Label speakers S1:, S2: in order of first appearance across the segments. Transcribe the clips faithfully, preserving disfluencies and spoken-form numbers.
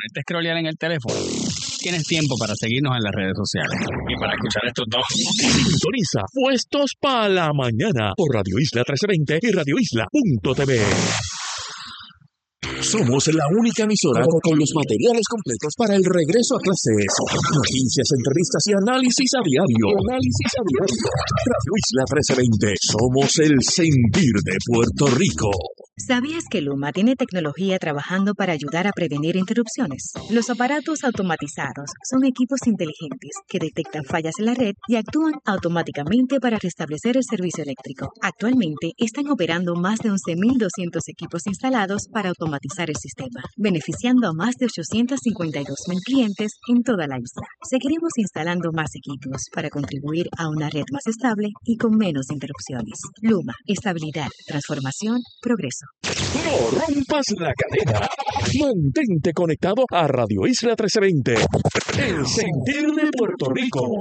S1: ponerte a scrollear en el teléfono, tienes tiempo para seguirnos en las redes sociales y para escuchar estos dos.
S2: Sintoniza Puestos para la Mañana por Radio Isla trece veinte y radio isla punto t v. Somos la única emisora con los materiales completos para el regreso a clases. Noticias, entrevistas y análisis a diario. Análisis a diario. Radio Isla trece veinte. Somos el sentir de Puerto Rico.
S3: ¿Sabías que Luma tiene tecnología trabajando para ayudar a prevenir interrupciones? Los aparatos automatizados son equipos inteligentes que detectan fallas en la red y actúan automáticamente para restablecer el servicio eléctrico. Actualmente están operando más de once mil doscientos equipos instalados para automatizar el sistema, beneficiando a más de ochocientos cincuenta y dos mil clientes en toda la isla. Seguiremos instalando más equipos para contribuir a una red más estable y con menos interrupciones. Luma, estabilidad, transformación, progreso.
S2: No rompas la cadena. Mantente conectado a Radio Isla trece veinte. El sentir de Puerto Rico.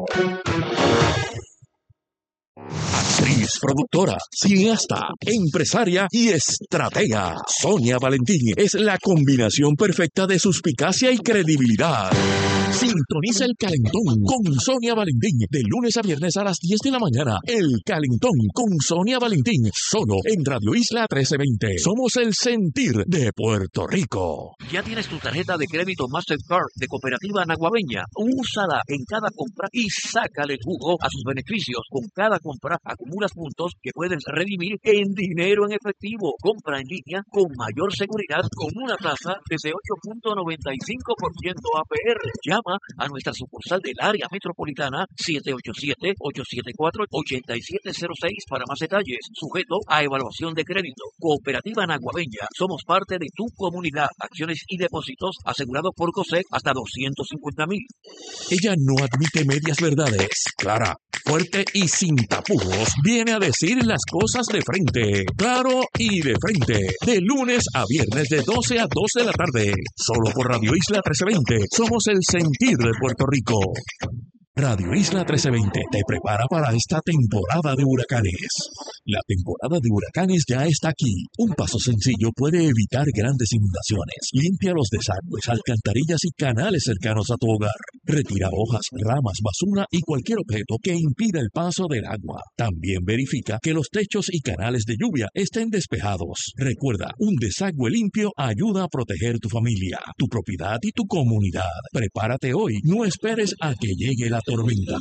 S2: Actriz, productora, cineasta, empresaria y estratega. Sonia Valentín es la combinación perfecta de suspicacia y credibilidad. Sintoniza El Calentón con Sonia Valentín de lunes a viernes a las diez de la mañana. El Calentón con Sonia Valentín, solo en Radio Isla trece veinte. Somos el sentir de Puerto Rico.
S4: ¿Ya tienes tu tarjeta de crédito Mastercard de Cooperativa Naguabeña? Úsala en cada compra y sácale el jugo a sus beneficios. Con cada compra acumulas puntos que puedes redimir en dinero en efectivo. Compra en línea con mayor seguridad con una tasa desde ocho punto noventa y cinco por ciento A P R. Llama a nuestra sucursal del área metropolitana siete ocho siete, ocho siete cuatro, ocho siete cero seis para más detalles. Sujeto a evaluación de crédito. Cooperativa Naguabeña. Somos parte de tu comunidad. Acciones y depósitos asegurados por COSEC hasta doscientos cincuenta mil.
S2: Ella no admite medias verdades. Clara, fuerte y sin tapujos, viene a decir las cosas de frente. Claro y de frente. De lunes a viernes de doce a dos de la tarde. Solo por Radio Isla trece veinte. Somos el sentir de Puerto Rico. Radio Isla trece veinte te prepara para esta temporada de huracanes. La temporada de huracanes ya está aquí. Un paso sencillo puede evitar grandes inundaciones. Limpia los desagües, alcantarillas y canales cercanos a tu hogar. Retira hojas, ramas, basura y cualquier objeto que impida el paso del agua. También verifica que los techos y canales de lluvia estén despejados. Recuerda, un desagüe limpio ayuda a proteger tu familia, tu propiedad y tu comunidad. Prepárate hoy. No esperes a que llegue la tormenta.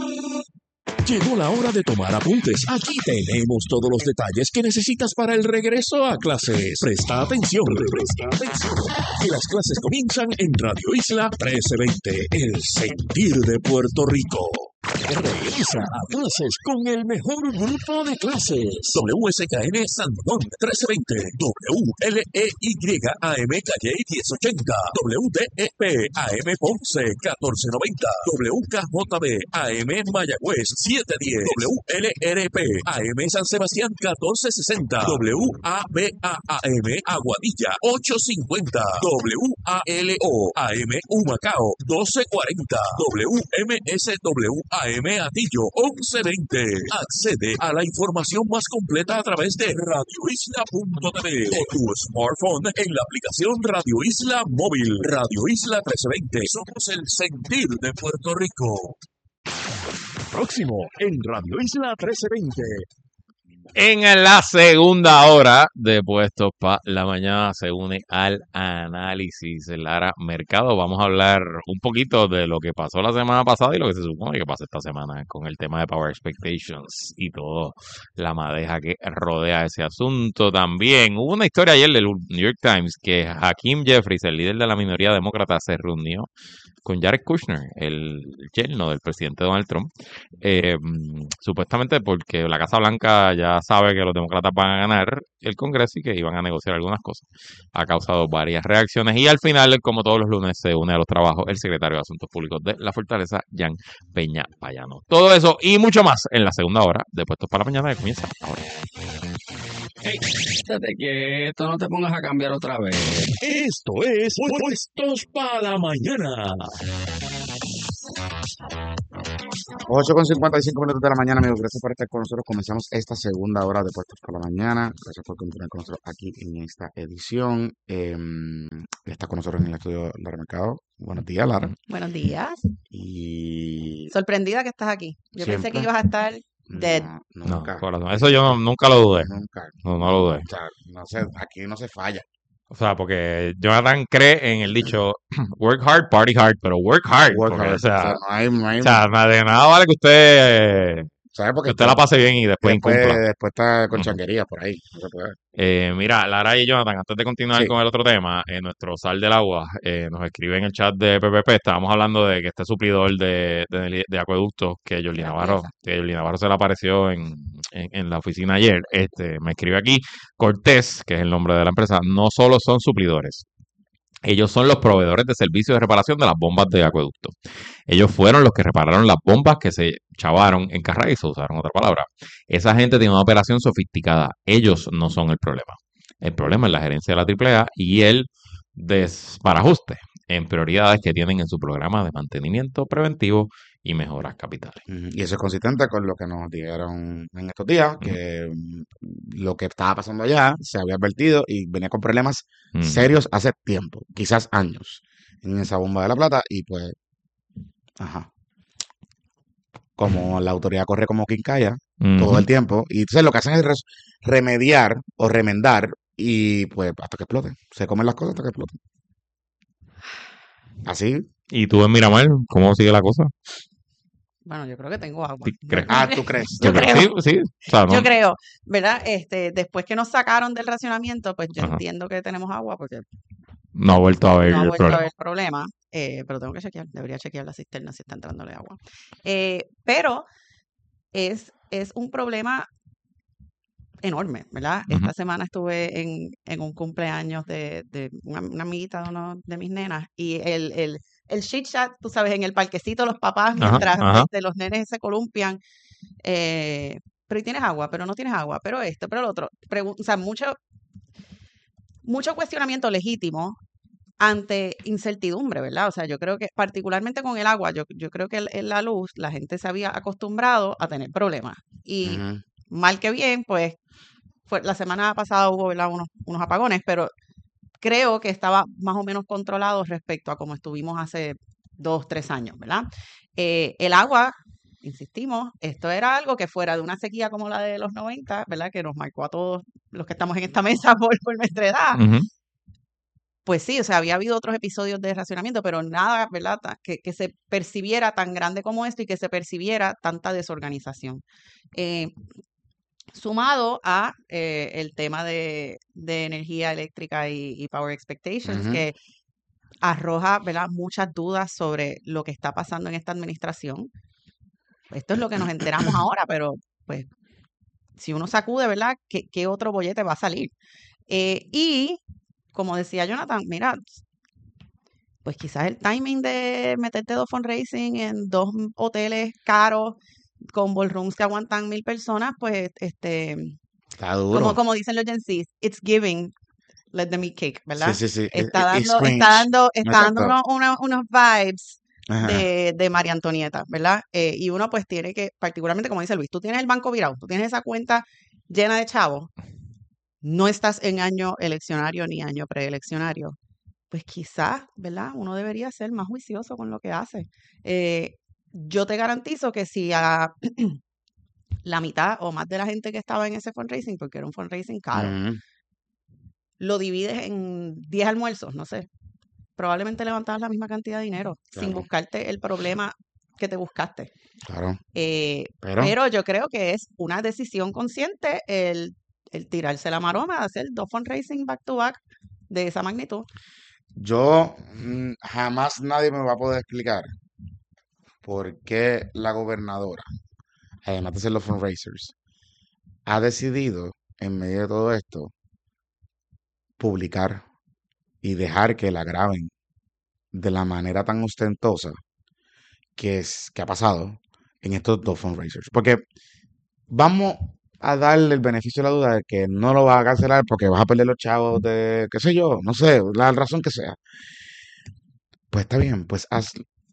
S2: Llegó la hora de tomar apuntes. Aquí tenemos todos los detalles que necesitas para el regreso a clases. Presta atención, presta atención. Que las clases comienzan en Radio Isla trece veinte, el sentir de Puerto Rico. Regresa a clases con el mejor grupo de clases. W S K N San Juan trece veinte, W L E Y A M Calle diez ochenta, W D E P A M Ponce catorce noventa, W K J B A M Mayagüez siete diez, W L R P A M San Sebastián catorce sesenta, W A B A A M Aguadilla ocho cincuenta, W A L O A M Humacao doce cuarenta, W M S W A M Atillo once veinte. Accede a la información más completa a través de radio isla punto t v o tu smartphone en la aplicación Radio Isla Móvil. Radio Isla trece veinte. Somos el sentir de Puerto Rico. Próximo en Radio Isla trece veinte.
S5: En la segunda hora de Puestos para la Mañana se une al análisis Lara Mercado. Vamos a hablar un poquito de lo que pasó la semana pasada y lo que se supone que pasa esta semana con el tema de Power Expectations y toda la madeja que rodea ese asunto. También hubo una historia ayer del New York Times que Hakeem Jeffries, el líder de la minoría demócrata, se reunió con Jared Kushner, el yerno del presidente Donald Trump, eh, supuestamente porque la Casa Blanca ya sabe que los demócratas van a ganar el Congreso y que iban a negociar algunas cosas. Ha causado varias reacciones y al final, como todos los lunes, se une a los trabajos el secretario de Asuntos Públicos de la Fortaleza, Jan Peña Payano. Todo eso y mucho más en la segunda hora de Puestos para la Mañana que comienza ahora.
S1: Hey, quédate quieto, no te pongas a cambiar otra vez.
S2: Esto es Puestos para la Mañana.
S6: ocho con cincuenta y cinco minutos de la mañana, amigos. Gracias por estar con nosotros. Comenzamos esta segunda hora de Puestos por la Mañana. Gracias por continuar con nosotros aquí en esta edición. Eh, está con nosotros en el estudio Lara Mercado. Buenos días, Lara.
S7: Buenos días.
S6: Y
S7: Sorprendida que estás aquí. Yo pensé que
S6: siempre,
S7: ibas a estar dead.
S6: no,
S5: No,
S6: nunca,
S5: corazón. Eso yo no- nunca lo dudé.
S6: nunca.
S5: No, no lo dudé.
S6: O sea, no sé, aquí no se falla.
S5: O sea, porque Jonathan cree en el dicho work hard, party hard, pero work hard.
S6: Work
S5: Porque,
S6: hard.
S5: o sea,
S6: O sea, no hay, no hay,
S5: o sea, nada- de nada vale que usted,
S6: ¿sabes?
S5: que
S6: Porque
S5: usted la pase bien y después
S6: después,
S5: incumpla.
S6: después está con
S5: Ujú.
S6: changuería por ahí. No se puede.
S5: Eh, mira, Lara y Jonathan, antes de continuar
S6: Sí.
S5: con el otro tema, eh, nuestro sal del agua eh, nos escribe en el chat de P P P, estábamos hablando de que este suplidor de, de, de acueductos, que Jordi
S7: La
S5: Navarro,
S7: pieza.
S5: que Jordi Navarro se le apareció en, en, en la oficina ayer, este, me escribe aquí, Cortés, que es el nombre de la empresa, no solo son suplidores, ellos son los proveedores de servicios de reparación de las bombas de acueducto. Ellos fueron los que repararon las bombas que se chavaron en Carraízo, usaron otra palabra. Esa gente tiene una operación sofisticada. Ellos no son el problema. El problema es la gerencia de la Triple A y el desbarajuste en prioridades que tienen en su programa de mantenimiento preventivo y mejoras capitales.
S6: Ujú. Y eso es consistente con lo que nos dijeron en estos días, que mm, lo que estaba pasando allá se había advertido y venía con problemas
S5: Ujú.
S6: serios hace tiempo, quizás años, en esa bomba de la plata. Y pues, ajá, como la autoridad corre como quincalla todo
S5: Ujú.
S6: el tiempo, y entonces lo que hacen es res- remediar o remendar, y pues hasta que exploten. Se comen las cosas hasta que exploten. Así.
S5: ¿Y tú en Miramar, cómo sigue la cosa?
S7: Bueno, yo creo que tengo agua.
S5: ¿Sí crees?
S6: Ah, ¿tú crees?
S7: Yo
S5: ¿Tú crees?
S7: creo.
S5: Sí, sí. O sea,
S7: Yo
S5: no.
S7: creo, ¿verdad? Este, después que nos sacaron del racionamiento, pues yo
S5: Ajá.
S7: entiendo que tenemos agua porque
S5: No ha vuelto a ver
S7: no ha
S5: el
S7: vuelto a
S5: problema.
S7: haber problema, eh, pero tengo que chequear, debería chequear la cisterna si está entrándole agua. Eh, pero es, es un problema enorme, ¿verdad?
S5: Ujú.
S7: Esta semana estuve en, en un cumpleaños de, de una, una amiguita de uno de mis nenas y el, el, el chit chat, tú sabes, en el parquecito los papás
S5: Ajá,
S7: mientras
S5: ajá.
S7: este, los nenes se columpian, eh, pero ¿y tienes agua? Pero no tienes agua, pero esto, pero lo otro. Pregun- o sea, mucho, mucho cuestionamiento legítimo ante incertidumbre, ¿verdad? O sea, yo creo que particularmente con el agua, yo, yo creo que el- en la luz la gente se había acostumbrado a tener problemas y
S6: Ujú.
S7: mal que bien, pues fue, la semana pasada hubo, ¿verdad? unos, unos apagones, pero creo que estaba más o menos controlado respecto a como estuvimos hace dos, tres años, ¿verdad? Eh, el agua, insistimos, esto era algo que fuera de una sequía como la de los noventa, ¿verdad? Que nos marcó a todos los que estamos en esta mesa por, por nuestra edad.
S5: Ujú.
S7: Pues sí, o sea, había habido otros episodios de racionamiento, pero nada, ¿verdad? Ta- Que, que se percibiera tan grande como esto y que se percibiera tanta desorganización. Eh, sumado a eh, el tema de, de energía eléctrica y, y Power Expectations,
S6: Ujú.
S7: que arroja, ¿verdad? muchas dudas sobre lo que está pasando en esta administración. Esto es lo que nos enteramos ahora, pero pues si uno sacude, ¿verdad? ¿Qué, qué otro bollete va a salir? Eh, y como decía Jonathan, mira, pues quizás el timing de meterte dos fundraising en dos hoteles caros con ballrooms que aguantan mil personas, pues este,
S6: Está
S7: como,
S6: duro.
S7: como dicen los Gen Zs, it's giving, let them eat cake,
S6: Sí,
S7: ¿verdad?
S6: sí, sí. It-
S7: Está
S6: it- it's
S7: dando, está
S6: cringe.
S7: dando, está dando
S6: Exacto.
S7: unos, unos, unos vibes
S6: Ajá.
S7: de, de María Antonieta, ¿verdad? Eh, y uno pues tiene que, particularmente como dice Luis, tú tienes el banco virado, tú tienes esa cuenta llena de chavos, no estás en año eleccionario ni año preeleccionario, pues quizás, ¿verdad? Uno debería ser más juicioso con lo que hace. Eh, yo te garantizo que si a la mitad o más de la gente que estaba en ese fundraising, porque era un fundraising caro,
S6: Ujú.
S7: lo divides en diez almuerzos, no sé, probablemente levantabas la misma cantidad de dinero sin
S6: Claro,
S7: buscarte el problema que te buscaste.
S6: claro.
S7: Eh,
S6: Pero
S7: pero yo creo que es una decisión consciente el, el tirarse la maroma, hacer dos fundraising back to back de esa magnitud.
S6: yo mm, jamás nadie me va a poder explicar por qué la gobernadora, además de ser los fundraisers, ha decidido, en medio de todo esto, publicar y dejar que la graben de la manera tan ostentosa que, es, que ha pasado en estos dos fundraisers. Porque vamos a darle el beneficio de la duda de que no lo vas a cancelar porque vas a perder los chavos de, qué sé yo, no sé, la razón que sea. Pues está bien, pues haz,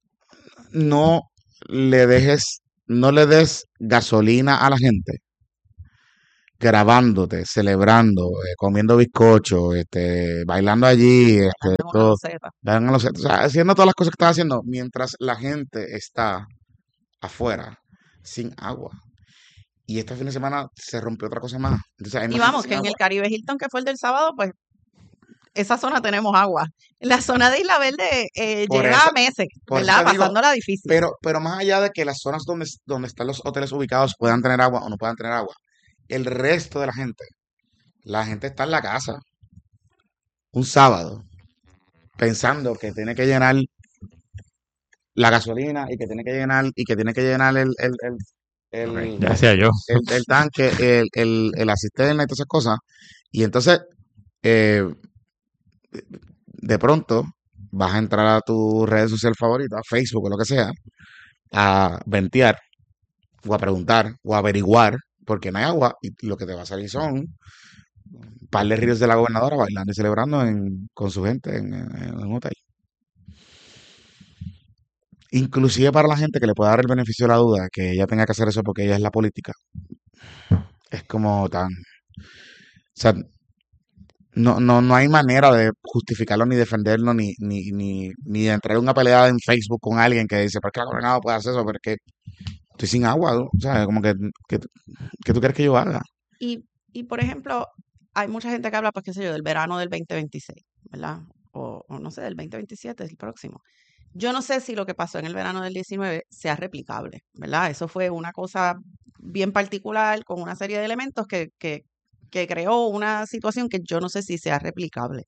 S6: no le dejes, no le des gasolina a la gente grabándote, celebrando, eh, comiendo bizcocho, este, bailando allí, este,
S7: Dando una
S6: todo,
S7: loseta.
S6: dando los- o sea, haciendo todas las cosas que estás haciendo mientras la gente está afuera sin agua. Y este fin de semana se rompió otra cosa más. Entonces hay
S7: Y
S6: más gente
S7: vamos,
S6: sin
S7: que en el
S6: agua.
S7: Caribe Hilton, que fue el del sábado, pues esa zona tenemos agua. La zona de Isla Verde eh,
S6: Por
S7: lleva
S6: eso,
S7: meses,
S6: por eso
S7: ¿verdad?
S6: te digo,
S7: Pasándola difícil.
S6: pero, pero más allá de que las zonas donde, donde están los hoteles ubicados puedan tener agua o no puedan tener agua, el resto de la gente, la gente está en la casa un sábado pensando que tiene que llenar la gasolina y que tiene que llenar y que tiene que llenar el, el, el,
S5: Ok,
S6: el,
S5: ya decía yo.
S6: el, el tanque, el, el, el la cisterna y todas esas cosas. Y entonces, eh, de pronto, vas a entrar a tu red social favorita, Facebook o lo que sea, a ventear o a preguntar o a averiguar porque no hay agua y lo que te va a salir son un par de ríos de la gobernadora bailando y celebrando en- con su gente en, en- en un hotel. Inclusive para la gente que le pueda dar el beneficio de la duda, que ella tenga que hacer eso porque ella es la política, es como tan... O sea, no, no, no hay manera de justificarlo ni defenderlo ni, ni, ni, ni de entrar en una pelea en Facebook con alguien que dice, ¿por qué la gobernadora puede hacer eso? Porque estoy sin agua, ¿no? O sea, como que, que, que tú quieres que yo haga.
S7: Y, y, por ejemplo, hay mucha gente que habla, pues qué sé yo, del verano del veinte veintiséis, ¿verdad? O, o no sé, del veinte veintisiete, es el próximo. Yo no sé si lo que pasó en el verano del diecinueve sea replicable, ¿verdad? Eso fue una cosa bien particular con una serie de elementos que, que, que creó una situación que yo no sé si sea replicable.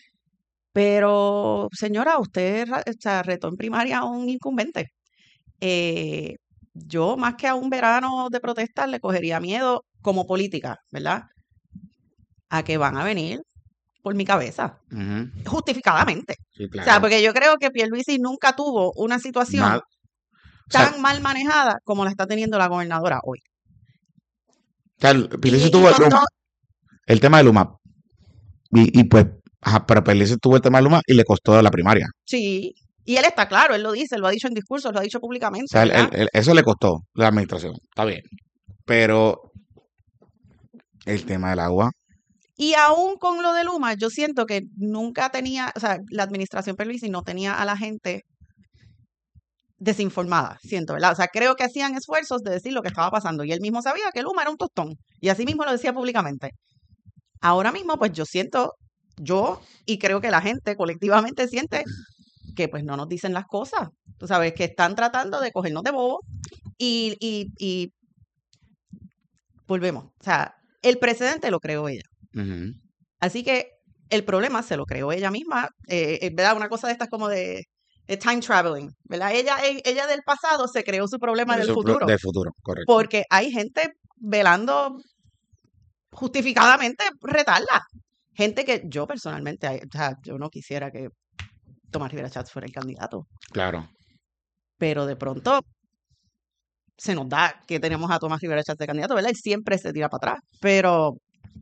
S7: Pero, señora, usted ra- o sea, retó en primaria a un incumbente. Eh, yo, más que a un verano de protestas, le cogería miedo como política, ¿verdad? A que van a venir por mi cabeza,
S6: Ujú.
S7: justificadamente.
S6: Sí,
S7: O sea,
S6: claro.
S7: porque yo creo que Pierluisi nunca tuvo una situación
S6: Nada. O sea,
S7: tan mal manejada como la está teniendo la gobernadora hoy.
S6: o sea, el- Pierluisi
S7: Y, y
S6: tuvo el,
S7: con
S6: Luma-
S7: todo,
S6: el tema de Luma. Y, y pues, ajá, pero Pierluisi tuvo el tema de Luma y le costó la primaria.
S7: sí, y él está claro, él lo dice, lo ha dicho en discursos, lo ha dicho
S6: O
S7: públicamente,
S6: sea, el-
S7: ¿verdad?
S6: el- el- eso le costó la administración. Está bien. Pero el tema del agua,
S7: Y aún con lo de Luma, yo siento que nunca tenía, o sea, la administración Pierluisi no tenía a la gente desinformada, siento, ¿verdad? O sea, creo que hacían esfuerzos de decir lo que estaba pasando y él mismo sabía que Luma era un tostón y así mismo lo decía públicamente. Ahora mismo, pues yo siento, yo y creo que la gente colectivamente siente que pues no nos dicen las cosas, tú sabes, que están tratando de cogernos de bobo y, y, y volvemos, o sea, el precedente lo creó ella.
S6: ujú,
S7: Así que el problema se lo creó ella misma, eh, eh, ¿verdad? Una cosa de estas como de, de time traveling, ¿verdad? Ella, e- ella del pasado se creó su problema
S6: de
S7: del
S6: su-
S7: futuro,
S6: del futuro, correcto.
S7: porque hay gente velando justificadamente retarla. Gente que yo personalmente, ay, o sea, yo no quisiera que Tomás Rivera Chats fuera el candidato,
S6: Claro.
S7: pero de pronto se nos da que tenemos a Tomás Rivera Chats de candidato, ¿verdad? Y siempre se tira para atrás, pero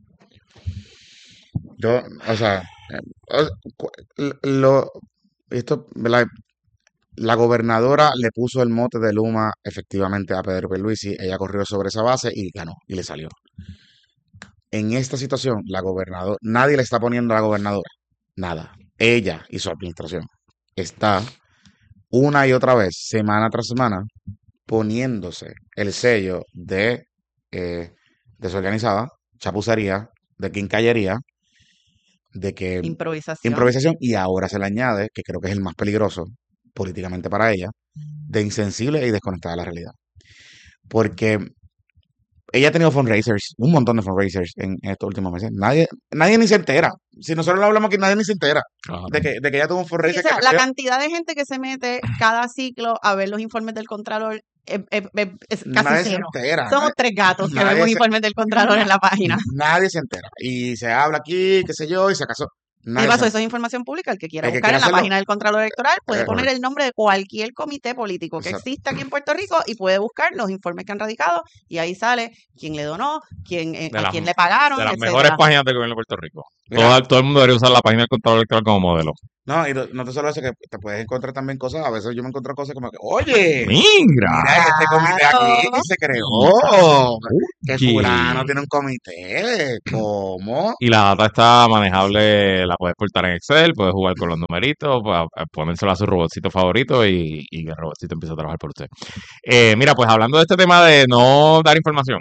S6: Yo, o sea, eh, o- cu- l- lo, esto, ¿verdad? La gobernadora le puso el mote de Luma efectivamente a Pedro Pierluisi, ella corrió sobre esa base y ganó, y le salió. En esta situación, la gobernadora, nadie le está poniendo a la gobernadora, nada. Ella y su administración está una y otra vez, semana tras semana, poniéndose el sello de eh, desorganizada, chapucería, de quincallería, de que
S7: improvisación.
S6: improvisación, y ahora se le añade, que creo que es el más peligroso políticamente para ella, de insensible y desconectada de la realidad. Porque ella ha tenido fundraisers, un montón de fundraisers en estos últimos meses. Nadie, nadie ni se entera. Si nosotros lo hablamos aquí, nadie ni se entera
S5: Claro.
S6: de que, de que ella tuvo un
S7: Sí, o
S6: fundraiser
S7: sea,
S6: que
S7: la
S6: recibió-
S7: cantidad de gente que se mete cada ciclo a ver los informes del Contralor es, es- es- es casi
S6: nadie se
S7: cero.
S6: entera.
S7: Somos
S6: Nadie,
S7: tres gatos que
S6: nadie
S7: vemos
S6: se-
S7: informes del Contralor en la página.
S6: nadie se entera. Y se habla aquí, qué sé yo, y se acaso.
S7: ¿Qué
S6: Nadie
S7: pasó?
S6: se
S7: Eso es información pública. El que quiera
S6: El que
S7: buscar
S6: quiera
S7: en la
S6: hacerlo.
S7: página del Contralor Electoral puede
S6: Eh,
S7: poner el nombre de cualquier comité político que
S6: Exacto.
S7: exista aquí en Puerto Rico y puede buscar los informes que han radicado y ahí sale quién le donó, quién, eh,
S5: De
S7: a
S5: las-
S7: quién le pagaron,
S5: De las
S7: etcétera.
S5: mejores páginas del gobierno de Puerto Rico.
S6: Mira.
S5: Todo, todo el mundo debería usar la página del Contralor Electoral como modelo.
S6: No, y no, no te solo eso, que te puedes encontrar también cosas. A veces yo me encuentro cosas como que, oye,
S5: Mira.
S6: mira, este comité aquí
S7: Claro.
S6: se creó. Que
S5: Oye.
S6: fulano tiene un comité. ¿Cómo?
S5: Y la data está manejable, la puedes cortar en Excel, puedes jugar con los numeritos, pa- pa- ponérselo a su robotcito favorito y, y que el robotcito empiece a trabajar por usted. Eh, mira, pues hablando de este tema de no dar información,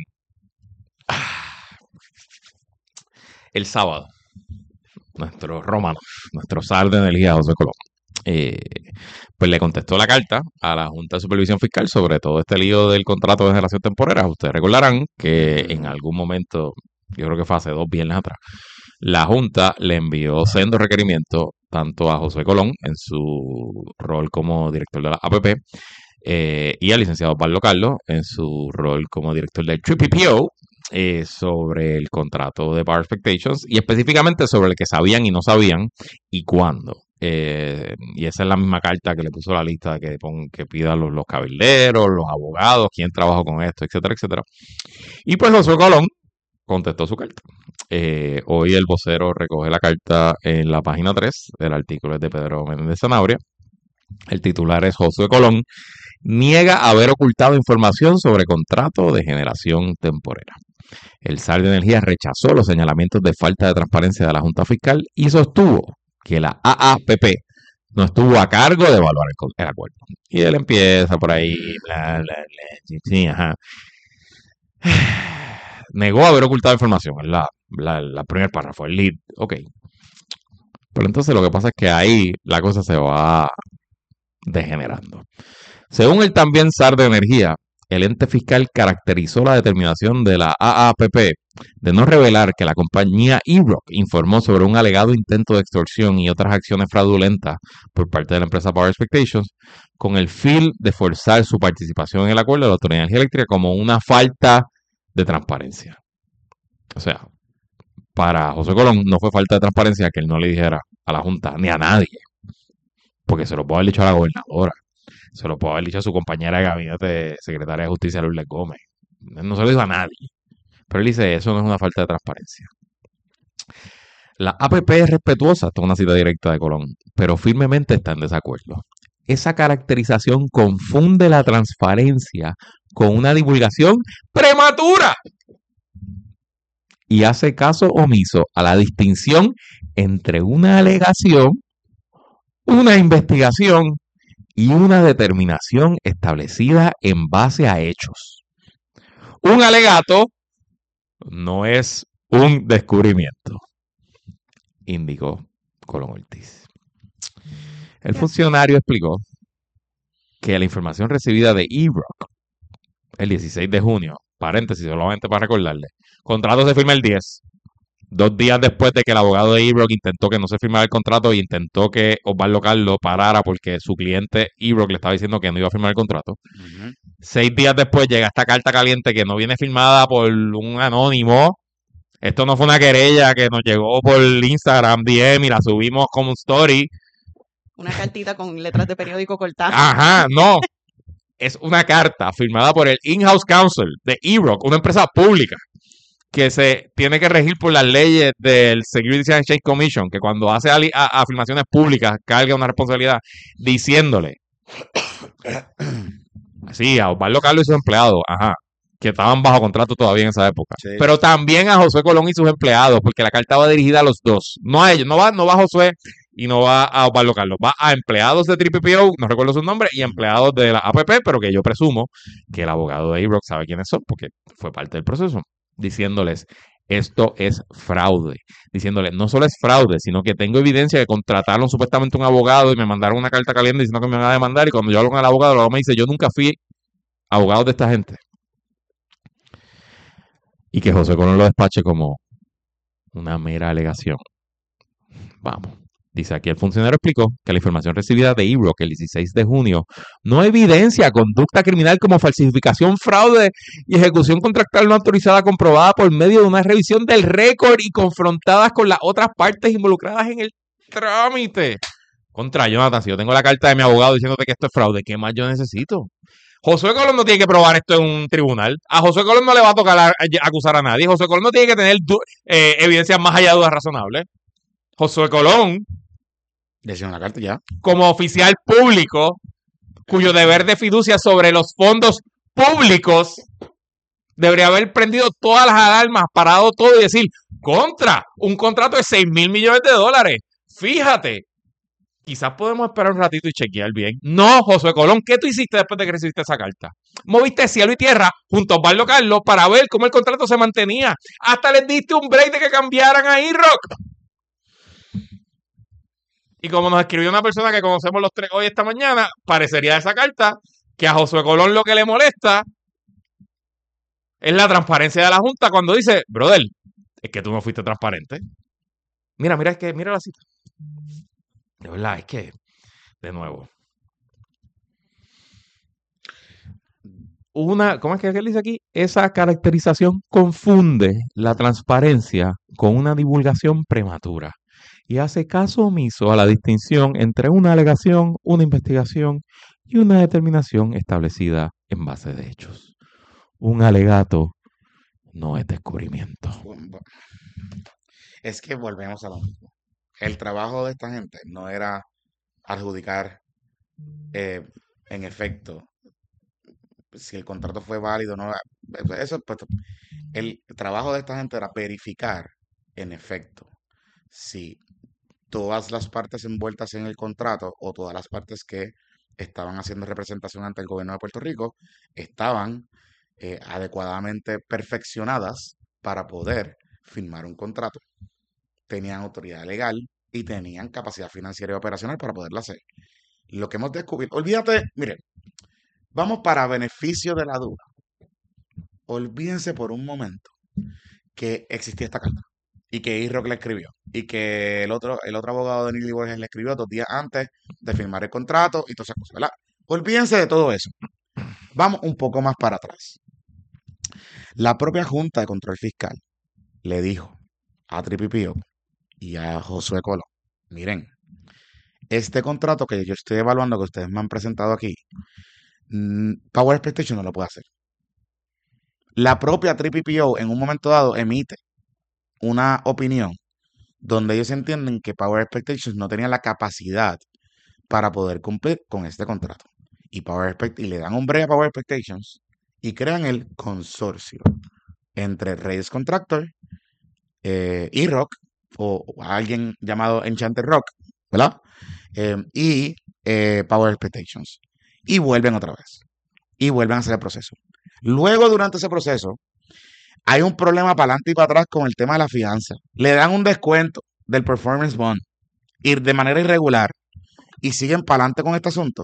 S5: el sábado, nuestro Rómano, nuestro zar de energía, José Colón, eh, pues le contestó la carta a la Junta de Supervisión Fiscal sobre todo este lío del contrato de generación temporera. Ustedes recordarán que en algún momento, yo creo que fue hace dos viernes atrás, la Junta le envió sendo requerimiento tanto a José Colón en su rol como director de la A P P eh, y al licenciado Pablo Carlos en su rol como director del P P O eh, sobre el contrato de Power Expectations y específicamente sobre el que sabían y no sabían y cuándo. Eh, y esa es la misma carta que le puso la lista que, pon, que pida los, los cabilderos, los abogados, quién trabajó con esto, etcétera, etcétera. Y pues José Colón contestó su carta. Eh, hoy el vocero recoge la carta en la página tres del artículo de Pedro Menéndez Zanabria. El titular es José Colón niega haber ocultado información sobre contrato de generación temporera. El zar de energía rechazó los señalamientos de falta de transparencia de la Junta Fiscal y sostuvo que la A A P P no estuvo a cargo de evaluar el, el acuerdo. Y él empieza por ahí, bla, bla, bla, sí, ajá. Negó haber ocultado información, es la, la, la primer párrafo, el lead, ok. Pero entonces lo que pasa es que ahí la cosa se va degenerando. Según el también zar de energía, el ente fiscal caracterizó la determinación de la A A P P de no revelar que la compañía E-Rock informó sobre un alegado intento de extorsión y otras acciones fraudulentas por parte de la empresa Power Expectations con el fin de forzar su participación en el acuerdo de la Autoridad de Energía Eléctrica como una falta de transparencia. O sea, para José Colón no fue falta de transparencia que él no le dijera a la Junta ni a nadie, porque se lo puede haber dicho a la gobernadora, se lo puede haber dicho a su compañera de gabinete, secretaria de Justicia, Lourdes Gómez. No se lo dijo a nadie. Pero él dice, eso no es una falta de transparencia. La A P P es respetuosa, esto es una cita directa de Colón, pero firmemente está en desacuerdo. Esa caracterización confunde la transparencia con una divulgación prematura y hace caso omiso a la distinción entre una alegación, una investigación y una determinación establecida en base a hechos. Un alegato no es un descubrimiento, indicó Colón Ortiz. El funcionario explicó que la información recibida de E-Rock el dieciséis de junio, paréntesis solamente para recordarle, contrato se firma el diez, dos días después de que el abogado de E-Rock intentó que no se firmara el contrato y intentó que Osvaldo Carlos parara porque su cliente E-Rock le estaba diciendo que no iba a firmar el contrato. Uh-huh. Seis días después llega esta carta caliente que no viene firmada por un anónimo. Esto no fue una querella que nos llegó por Instagram D M y la subimos como un story.
S7: Una cartita con letras de periódico cortadas.
S5: Ajá, no. Es una carta firmada por el In-House Counsel de E-Rock, una empresa pública que se tiene que regir por las leyes del Securities and Exchange Commission, que cuando hace ali- a- afirmaciones públicas carga una responsabilidad diciéndole sí, a Osvaldo Carlos y sus empleados, ajá, que estaban bajo contrato todavía en esa época, sí. Pero también a Josué Colón y sus empleados, porque la carta va dirigida a los dos, no a ellos, no va, no va a Josué y no va a Osvaldo Carlos, va a empleados de P P O, no recuerdo sus nombres, y empleados de la A P P, pero que yo presumo que el abogado de E-Rock sabe quiénes son, porque fue parte del proceso, diciéndoles, esto es fraude, diciéndoles, no solo es fraude, sino que tengo evidencia de que contrataron supuestamente un abogado y me mandaron una carta caliente diciendo que me van a demandar, y cuando yo hablo con el abogado, el abogado me dice, yo nunca fui abogado de esta gente. Y que José Colón lo despache como una mera alegación. Vamos. Dice aquí, el funcionario explicó que la información recibida de E-Rock el dieciséis de junio no evidencia conducta criminal como falsificación, fraude y ejecución contractual no autorizada comprobada por medio de una revisión del récord y confrontadas con las otras partes involucradas en el trámite. Contra Jonathan, si yo tengo la carta de mi abogado diciéndote que esto es fraude, ¿qué más yo necesito? Josué Colón no tiene que probar esto en un tribunal. A Josué Colón no le va a tocar a, a acusar a nadie. Josué Colón no tiene que tener eh, evidencias más allá de dudas razonables. Josué Colón
S6: Le hicieron la carta ya.
S5: Como oficial público, cuyo deber de fiducia sobre los fondos públicos debería haber prendido todas las alarmas, parado todo y decir, contra, un contrato de seis mil millones de dólares. Fíjate, quizás podemos esperar un ratito y chequear bien. No, Josué Colón, ¿qué tú hiciste después de que recibiste esa carta? Moviste cielo y tierra junto a Osvaldo Carlos para ver cómo el contrato se mantenía. Hasta les diste un break de que cambiaran a E-Rock. Y como nos escribió una persona que conocemos los tres hoy esta mañana, parecería de esa carta que a Josué Colón lo que le molesta es la transparencia de la Junta cuando dice, brother, es que tú no fuiste transparente. Mira, mira, es que, mira la cita. De verdad, es que, de nuevo. Una, ¿cómo es que él dice aquí? Esa caracterización confunde la transparencia con una divulgación prematura y hace caso omiso a la distinción entre una alegación, una investigación y una determinación establecida en base de hechos. Un alegato no es descubrimiento.
S6: Es que volvemos a lo mismo. El trabajo de esta gente no era adjudicar, eh, en efecto, si el contrato fue válido o no. Eso, pues, el trabajo de esta gente era verificar, en efecto, si todas las partes envueltas en el contrato o todas las partes que estaban haciendo representación ante el gobierno de Puerto Rico estaban eh, adecuadamente perfeccionadas para poder firmar un contrato. Tenían autoridad legal y tenían capacidad financiera y operacional para poderlo hacer. Lo que hemos descubierto, olvídate, miren, vamos para beneficio de la duda. Olvídense por un momento que existía esta carta y que E-Rock le escribió y que el otro, el otro abogado de Nili Borges le escribió dos días antes de firmar el contrato y todas esas cosas, ¿verdad? Olvídense de todo eso. Vamos un poco más para atrás. La propia Junta de Control Fiscal le dijo a Tripi Pío y a Josué Colón, miren, este contrato que yo estoy evaluando, que ustedes me han presentado aquí, Power Expectation no lo puede hacer. La propia Tripi Pío en un momento dado emite una opinión donde ellos entienden que Power Expectations no tenía la capacidad para poder cumplir con este contrato. Y, Power Expect y le dan un break a Power Expectations y crean el consorcio entre Reyes Contractor, eh, E-Rock o, o alguien llamado Enchanted Rock, ¿verdad? Eh, y eh, Power Expectations. Y vuelven otra vez. Y vuelven a hacer el proceso. Luego, durante ese proceso, hay un problema para adelante y para atrás con el tema de la fianza. Le dan un descuento del performance bond y de manera irregular y siguen para adelante con este asunto.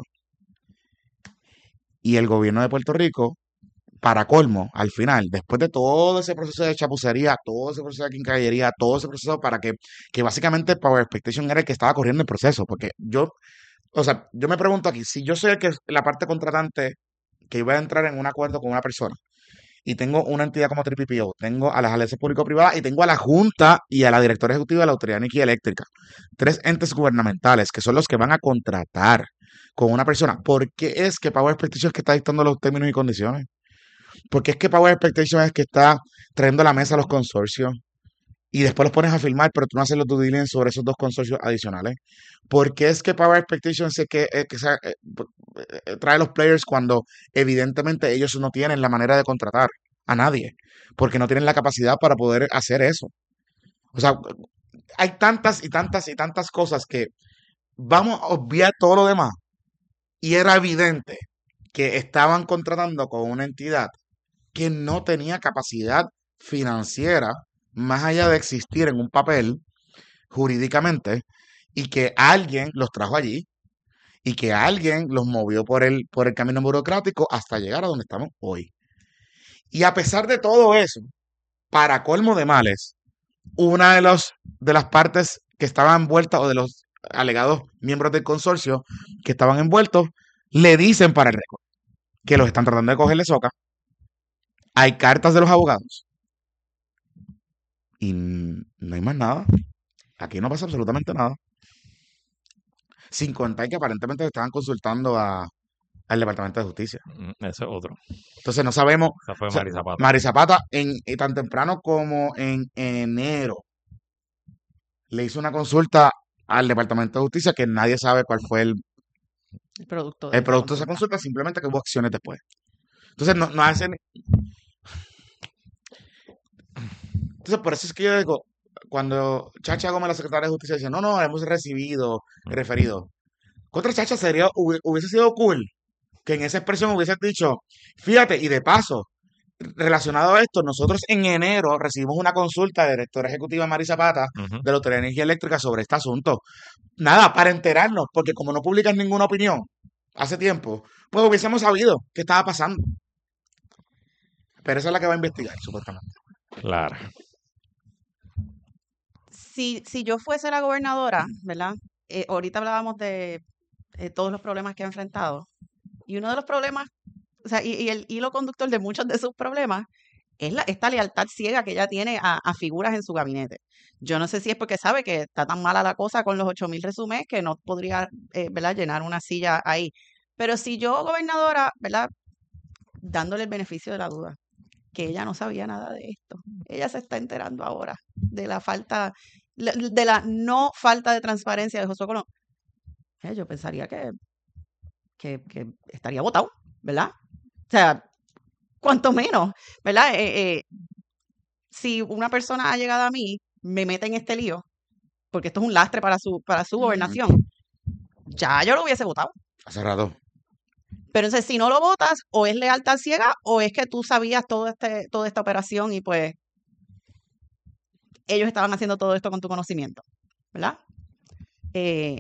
S6: Y el gobierno de Puerto Rico, para colmo, al final, después de todo ese proceso de chapucería, todo ese proceso de quincallería, todo ese proceso para que, que básicamente Power Expectation era el que estaba corriendo el proceso. Porque yo, o sea, yo me pregunto aquí, si yo soy el que la parte contratante que iba a entrar en un acuerdo con una persona, y tengo una entidad como Tripi Pío, tengo a las alianzas público-privadas y tengo a la Junta y a la directora ejecutiva de la Autoridad de Energía Eléctrica. Tres entes gubernamentales que son los que van a contratar con una persona. ¿Por qué es que Power Expectation es que está dictando los términos y condiciones? ¿Por qué es que Power Expectation es que está trayendo a la mesa los consorcios? Y después los pones a firmar, pero tú no haces los due diligence sobre esos dos consorcios adicionales. ¿Por qué es que Power Expectation es que, eh, que se, eh, eh, trae los players cuando evidentemente ellos no tienen la manera de contratar a nadie? Porque no tienen la capacidad para poder hacer eso. O sea, hay tantas y tantas y tantas cosas que vamos a obviar todo lo demás. Y era evidente que estaban contratando con una entidad que no tenía capacidad financiera más allá de existir en un papel jurídicamente, y que alguien los trajo allí y que alguien los movió por el, por el camino burocrático hasta llegar a donde estamos hoy. Y a pesar de todo eso, para colmo de males, una de, los, de las partes que estaban envueltas o de los alegados miembros del consorcio que estaban envueltos le dicen para el récord que los están tratando de cogerle soca. Hay cartas de los abogados y no hay más nada. Aquí no pasa absolutamente nada. Sin contar que aparentemente estaban consultando a, al Departamento de Justicia.
S5: Ese es otro.
S6: Entonces no sabemos.
S5: Esa fue
S6: O sea,
S5: Mari Zapata.
S6: Mari Zapata, en, en tan temprano como en enero, le hizo una consulta al Departamento de Justicia que nadie sabe cuál fue el,
S7: El producto de
S6: el
S7: esa
S6: producto de esa
S7: consulta.
S6: consulta, simplemente que hubo acciones después. Entonces, no, no hacen... Entonces, por eso es que yo digo, cuando Chacha Gómez, la secretaria de Justicia, dice, no, no, hemos recibido, referido. Contra Chacha sería, hubi- hubiese sido cool que en esa expresión hubiese dicho, fíjate, y de paso, relacionado a esto, nosotros en enero recibimos una consulta de la directora ejecutiva Mari Zapata
S5: Ujú.
S6: de la Autoridad de Energía Eléctrica sobre este asunto. Nada, para enterarnos, porque como no publicas ninguna opinión hace tiempo, pues hubiésemos sabido qué estaba pasando. Pero esa es la que va a investigar, supuestamente.
S5: Claro.
S7: Si, si yo fuese la gobernadora, ¿verdad? Eh, ahorita hablábamos de eh, todos los problemas que ha enfrentado. Y uno de los problemas, o sea, y, y el hilo conductor de muchos de sus problemas es la, esta lealtad ciega que ella tiene a, a figuras en su gabinete. Yo no sé si es porque sabe que está tan mala la cosa con los ocho mil resúmenes que no podría, eh, ¿verdad?, llenar una silla ahí. Pero si yo, gobernadora, ¿verdad?, dándole el beneficio de la duda, que ella no sabía nada de esto. Ella se está enterando ahora de la falta, la- de la no falta de transparencia de Josué Colón. Eh, yo pensaría que, que, que estaría votado, ¿verdad? O sea, cuanto menos, ¿verdad? Eh, eh, si una persona ha llegado a mí, me mete en este lío, porque esto es un lastre para su, para su
S6: Ujú.
S7: gobernación, ya yo lo hubiese votado.
S6: Hace rato.
S7: Pero entonces, si no lo votas, o es lealtad ciega, o es que tú sabías todo este, toda esta operación y pues ellos estaban haciendo todo esto con tu conocimiento, ¿verdad? Eh,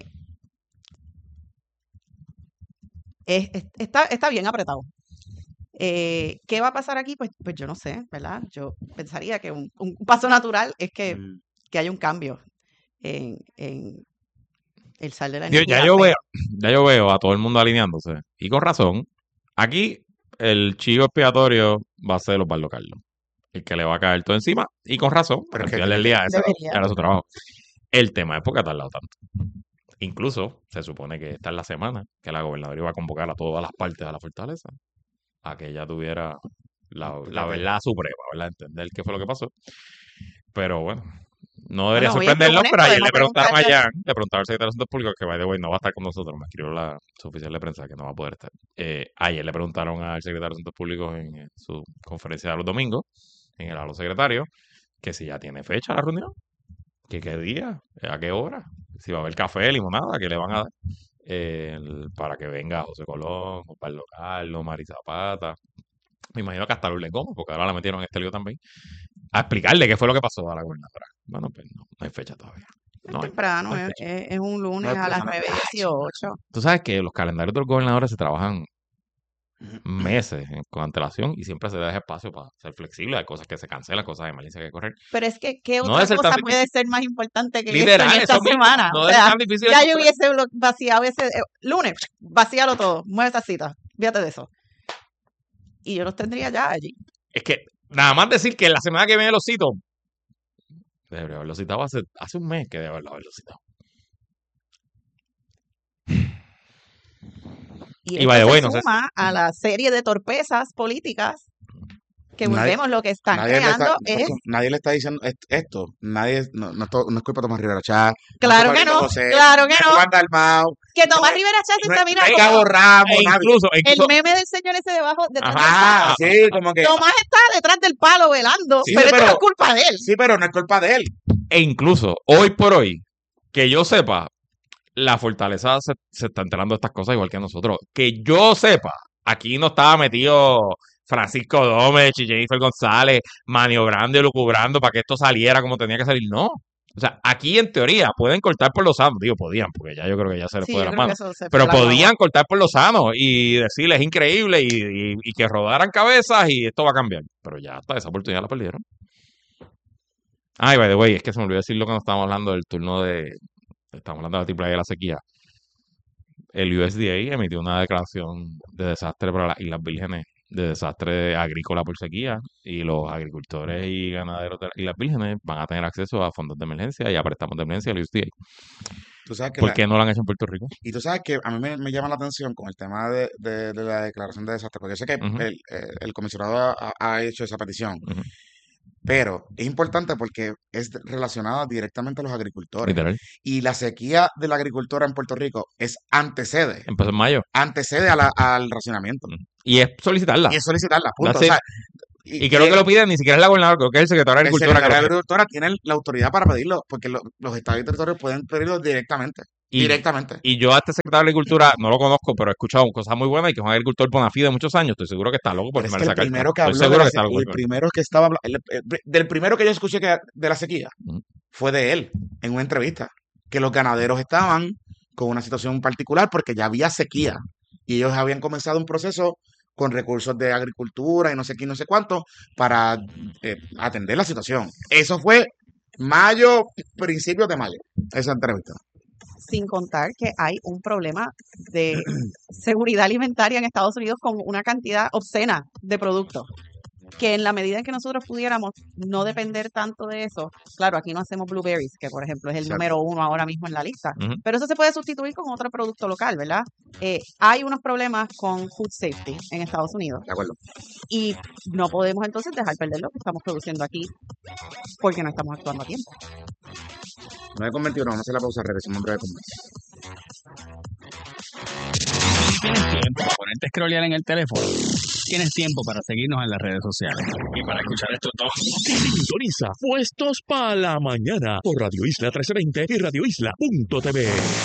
S7: es- es- está, está bien apretado. Eh, ¿qué va a pasar aquí? Pues, pues yo no sé, ¿verdad? Yo pensaría que un, un paso natural es que,
S6: Mm.
S7: que haya un cambio en, en el sal de la
S5: Yo-
S7: energía.
S5: ya yo
S7: pero-
S5: veo, ya yo veo a todo el mundo alineándose. Y con razón. Aquí el chivo expiatorio va a ser Osvaldo Carlos. El que le va a caer todo encima. Y con razón.
S6: Pero
S5: Porque
S6: es
S5: al
S6: que
S5: final del
S6: tiene
S5: día ese
S7: Debería.
S5: era su trabajo. El tema es porque ha tardado tanto. Incluso se supone que esta es la semana que la gobernadora iba a convocar a todas las partes de la fortaleza a que ella tuviera la, la
S6: Fíjate.
S5: verdad suprema, ¿verdad? Entender qué fue lo que pasó. Pero bueno, no debería
S7: Bueno, hoy es
S5: sorprendernos,
S7: lunes,
S5: pero ayer
S7: podemos
S5: le preguntaron a
S7: preguntarle.
S5: Jan, le preguntaron al secretario de Asuntos Públicos, que by the way no va a estar con nosotros, me escribió la su oficial de prensa que no va a poder estar. Eh, ayer le preguntaron al secretario de Asuntos Públicos en eh, su conferencia de los domingos, en el a los secretarios, que si ya tiene fecha la reunión, que qué día, a qué hora, si va a haber café, limonada, que le van a dar, eh, el- para que venga José Colón, Osvaldo Carlos, Mari Zapata. Me imagino que hasta Lourdes Gómez, porque ahora la metieron en este lío también, a explicarle qué fue lo que pasó a la gobernadora. Bueno, pues no, no hay fecha todavía.
S7: Es
S5: No hay,
S7: temprano,
S5: no hay
S7: es,
S5: fecha.
S7: es- es un lunes
S6: No hay
S7: a las
S6: fecha, no hay
S7: nueve
S6: fecha.
S7: dieciocho.
S5: Tú sabes que los calendarios de los gobernadores se trabajan meses en- con antelación y siempre se deja espacio para ser flexible. Hay cosas que se cancelan, cosas de emergencia que correr.
S7: Pero es que, ¿qué
S5: No
S7: otra
S5: debe ser tan
S7: cosa puede
S5: difícil.
S7: ser más importante que esto
S5: Literal,
S7: en esta
S5: eso mismo.
S7: semana?
S5: No
S7: O
S5: debe ser
S7: sea,
S5: tan difícil.
S7: ya
S5: eso
S7: yo
S5: fue-
S7: hubiese blo- vaciado ese eh, lunes, vacíalo todo, mueve esa cita, fíjate de eso. Y yo los tendría ya allí.
S5: Es que nada más decir que la semana que viene los cito. Debería haberlo citado hace, hace un mes que debe haberlo haberlo citado.
S7: Y
S5: Y
S7: esto
S5: by the
S7: se
S5: way, no sé si-
S7: suma a la serie de torpezas políticas que
S6: Nadie-
S7: volvemos, lo que están
S6: Nadie le, está,
S7: creando es,
S6: nadie le está diciendo est- esto. Nadie, no, no, es to- no es culpa de Tomás Rivera Chá.
S7: claro que no, claro que no,
S6: Juan Dalmau.
S7: que Tomás
S6: no,
S7: Rivera Chávez
S6: No
S7: está,
S6: es,
S7: mira,
S6: no es
S7: como
S6: Cabo Ramos,
S5: e
S6: nadie.
S5: incluso,
S7: el
S5: incluso
S7: meme del señor ese debajo, detrás del
S6: Ajá,
S7: palo.
S6: sí, como que.
S7: Tomás está detrás del palo velando,
S5: Sí,
S7: pero esto
S6: pero-
S7: no es culpa de él.
S6: Sí, pero no es culpa de él.
S5: E incluso, hoy por hoy, que yo sepa, la fortaleza se, se está enterando de estas cosas igual que nosotros. Que yo sepa, aquí no estaba metido Francisco Gómez y Jennifer González maniobrando y lucubrando para que esto saliera como tenía que salir. No. O sea, aquí en teoría pueden cortar por los sanos. Digo, podían, porque ya yo creo que ya se les
S7: Sí,
S5: fue de
S7: yo
S5: las
S7: creo que
S5: manos.
S7: eso se fue
S5: Pero
S7: la guagua.
S5: podían cortar por los sanos y decirles increíble y, y, y que rodaran cabezas y esto va a cambiar. Pero ya hasta esa oportunidad la perdieron. Ay, by the way, es que se me olvidó decirlo cuando estábamos hablando del turno de. Estamos hablando de la triple A y de la sequía. El U S D A emitió una declaración de desastre para las Islas Vírgenes, de desastre agrícola por sequía, y los agricultores y ganaderos de las Islas Vírgenes van a tener acceso a fondos de emergencia y a préstamos de emergencia del U S D A.
S6: Tú sabes que
S5: ¿Por
S6: la-
S5: qué no lo han hecho en Puerto Rico?
S6: Y tú sabes que a mí me, me llama la atención con el tema de, de- de la declaración de desastre, porque yo sé que
S5: Ujú.
S6: el, eh, el comisionado ha, ha hecho esa petición.
S5: Ujú.
S6: Pero es importante porque es relacionada directamente a los agricultores.
S5: Literal.
S6: Y la sequía de la agricultura en Puerto Rico es antecede,
S5: Empezó en mayo.
S6: antecede a la- al racionamiento.
S5: Y es solicitarla.
S6: Y es solicitarla, punto.
S5: That's
S6: O sea,
S5: it. Y creo que lo piden, ni siquiera es la gobernadora, creo que es el secretario de
S6: el
S5: Agricultura.
S6: secretario de
S5: creo que-
S6: Agricultura tiene la autoridad para pedirlo, porque lo- los estados y territorios pueden pedirlo directamente.
S5: Y,
S6: directamente.
S5: y yo a este secretario de Agricultura no lo conozco, pero he escuchado cosas muy buenas y que es un agricultor bona fide de muchos años. Estoy seguro que está loco por
S6: Pero es
S5: firmar
S6: que el
S5: esa carta.
S6: primero que
S5: Estoy
S6: habló de
S5: seguro
S6: la
S5: que está
S6: se-
S5: loco por
S6: el
S5: firmar.
S6: primero que estaba habla- el- el- del primero que yo escuché que de la sequía
S5: Ujú.
S6: fue de él en una entrevista, que los ganaderos estaban con una situación particular porque ya había sequía y ellos habían comenzado un proceso con recursos de agricultura y no sé qué y no sé cuánto para eh, atender la situación. Eso fue mayo, principios de mayo, esa entrevista.
S7: Sin contar que hay un problema de seguridad alimentaria en Estados Unidos con una cantidad obscena de productos. Que en la medida en que nosotros pudiéramos no depender tanto de eso, claro, aquí no hacemos blueberries, que por ejemplo es el
S6: Exacto.
S7: número uno ahora mismo en la lista,
S5: Ujú.
S7: pero eso se puede sustituir con otro producto local, ¿verdad? Eh, hay unos problemas con food safety en Estados Unidos
S6: De acuerdo.
S7: y no podemos entonces dejar perder lo que estamos produciendo aquí porque no estamos actuando a tiempo.
S6: nueve con veintiuno, vamos a hacer la pausa, regresamos en breve con más.
S1: Tienes tiempo para ponerte a scrollear en el teléfono. Tienes tiempo para seguirnos en las redes sociales. Y para escuchar estos dos.
S2: Sintoniza Puestos para la Mañana por Radio Isla trece veinte y radio isla punto t v.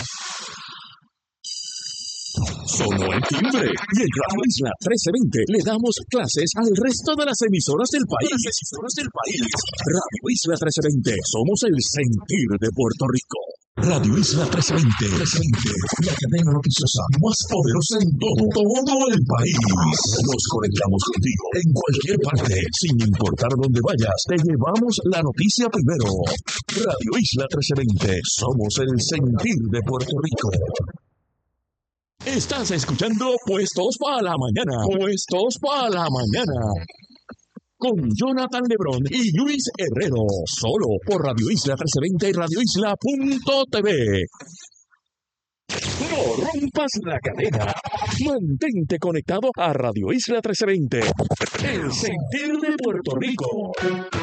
S2: Sonó el timbre y en Radio Isla trece veinte le damos clases al resto de las emisoras del país. Emisoras del país. Radio Isla trece veinte, somos el sentir de Puerto Rico. Radio Isla trece veinte, la cadena noticiosa más poderosa en todo, todo el país. Nos conectamos contigo en cualquier parte, sin importar dónde vayas. Te llevamos la noticia primero. Radio Isla trece veinte, somos el sentir de Puerto Rico. Estás escuchando Puestos para la Mañana. Puestos para la Mañana. Con Jonathan Lebrón y Luis Herrero. Solo por Radio Isla trece veinte y radio isla punto t v. No rompas la cadena. Mantente conectado a Radio Isla trece veinte. El sentir de Puerto Rico.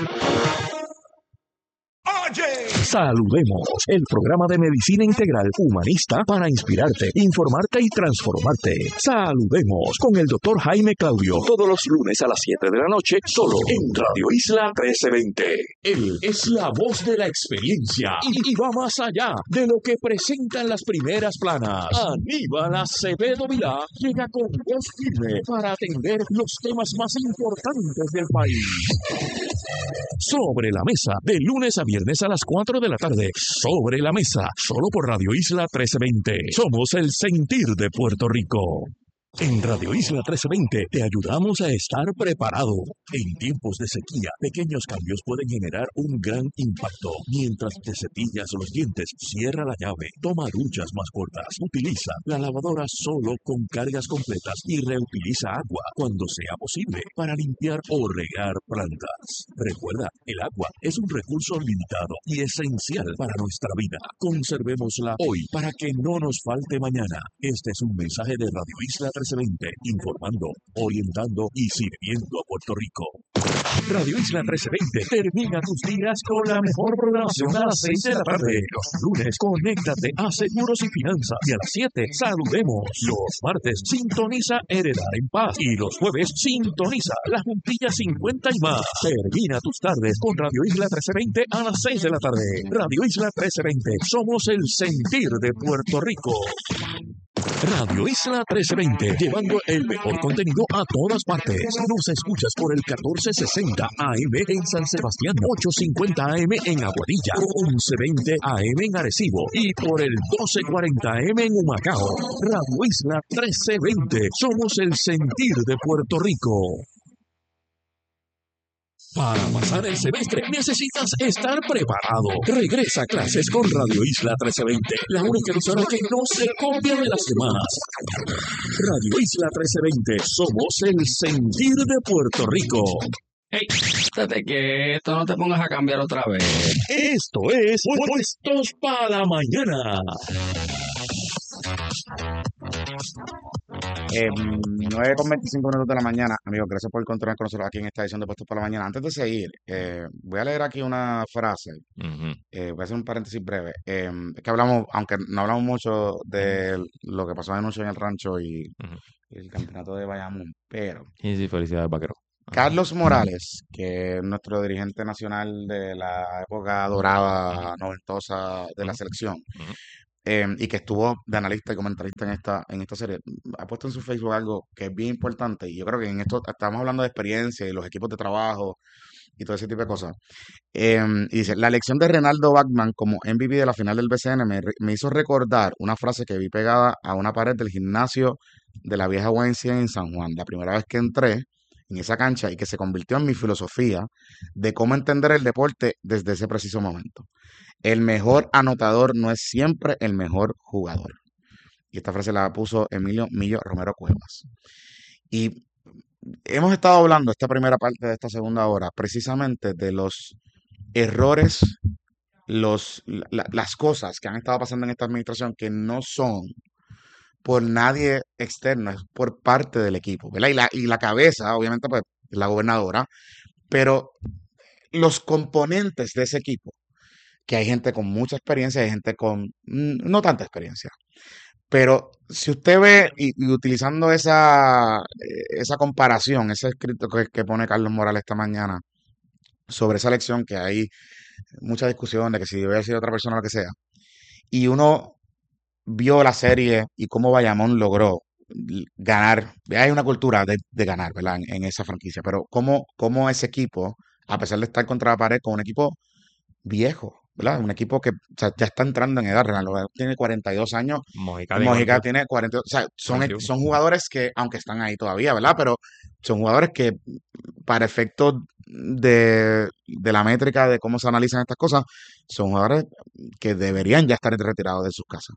S2: Saludemos, el programa de medicina integral humanista para inspirarte, informarte y transformarte. Saludemos con el doctor Jaime Claudio, todos los lunes a las siete de la noche, solo en Radio Isla trece veinte. Él es la voz de la experiencia y, y va más allá de lo que presentan las primeras planas. Aníbal Acevedo Vilá llega con voz firme para atender los temas más importantes del país. Sobre la mesa, de lunes a viernes a las cuatro de la tarde. Sobre la mesa, solo por Radio Isla trece veinte. Somos el sentir de Puerto Rico. En Radio Isla trece veinte te ayudamos a estar preparado. En tiempos de sequía, pequeños cambios pueden generar un gran impacto. Mientras te cepillas los dientes, cierra la llave, toma duchas más cortas, utiliza la lavadora solo con cargas completas y reutiliza agua cuando sea posible para limpiar o regar plantas. Recuerda, el agua es un recurso limitado y esencial para nuestra vida. Conservémosla hoy para que no nos falte mañana. Este es un mensaje de Radio Isla trece veinte, informando, orientando y sirviendo a Puerto Rico. Radio Isla trece veinte termina tus días con la mejor programación a las seis de la tarde. Los lunes, conéctate a Seguros y Finanzas y a las siete, saludemos. Los martes, sintoniza Heredar en Paz y los jueves, sintoniza La Juntilla cincuenta y más. Termina tus tardes con Radio Isla trece veinte a las seis de la tarde. Radio Isla trece veinte, somos el sentir de Puerto Rico. Radio Isla trece veinte, llevando el mejor contenido a todas partes. Nos escuchas por el catorce sesenta A M en San Sebastián, ochocientos cincuenta A M en Aguadilla, once veinte A M en Arecibo y por el doce cuarenta A M en Humacao. Radio Isla trece veinte, somos el sentir de Puerto Rico. Para pasar el semestre necesitas estar preparado. Regresa a clases con Radio Isla trece veinte, la única emisora que no se copia de las demás. Radio Isla trece veinte, somos el sentir de Puerto Rico.
S1: Hey, desde que esto no te pongas a cambiar otra vez.
S2: Esto es Puestos para la Mañana.
S6: Eh, nueve con veinticinco minutos de la mañana. Amigos, gracias por continuar con nosotros aquí en esta edición de Puestos por la Mañana. Antes de seguir, eh, voy a leer aquí una frase.
S5: Ujú.
S6: Eh, voy a hacer un paréntesis breve. Eh, es que hablamos, aunque no hablamos mucho de lo que pasó anoche en el rancho y,
S5: Ujú.
S6: y el campeonato de Bayamón, pero
S5: Y sí, felicidades, vaquero. Ajá.
S6: Carlos Morales, que es nuestro dirigente nacional de la época dorada, noventosa de la
S5: Ujú.
S6: selección,
S5: Ujú.
S6: eh, y que estuvo de analista y comentarista en esta, en esta serie, ha puesto en su Facebook algo que es bien importante, y yo creo que en esto estamos hablando de experiencia y los equipos de trabajo y todo ese tipo de cosas. Eh, y dice, la elección de Renaldo Bachman como M V P de la final del B C N me, re- me hizo recordar una frase que vi pegada a una pared del gimnasio de la vieja Y M C A en San Juan, la primera vez que entré en esa cancha y que se convirtió en mi filosofía de cómo entender el deporte desde ese preciso momento. El mejor anotador no es siempre el mejor jugador. Y esta frase la puso Emilio Millo Romero Cuevas. Y hemos estado hablando esta primera parte de esta segunda hora precisamente de los errores, los, la- las cosas que han estado pasando en esta administración que no son por nadie externo, es por parte del equipo, ¿verdad? Y la, y la cabeza, obviamente, pues, la gobernadora, pero los componentes de ese equipo, que hay gente con mucha experiencia, hay gente con mm, no tanta experiencia. Pero si usted ve, y, y utilizando esa, eh, esa comparación, ese escrito que, que pone Carlos Morales esta mañana sobre esa elección, que hay mucha discusión de que si debe haber sido otra persona o lo que sea, y uno vio la serie y cómo Bayamón logró l- ganar, hay una cultura de, de ganar, ¿verdad? En, en esa franquicia, pero cómo, cómo ese equipo, a pesar de estar contra la pared con un equipo viejo, ¿verdad? Un equipo que o sea, ya está entrando en edad, Ronaldo tiene cuarenta y dos años,
S5: Mojica tiene
S6: Mojica
S5: cuarenta y uno.
S6: tiene cuarenta, o sea, son,
S5: cuarenta y uno.
S6: son jugadores que, aunque están ahí todavía, ¿verdad? Pero son jugadores que, para efectos de, de la métrica de cómo se analizan estas cosas, son jugadores que deberían ya estar retirados de sus casas.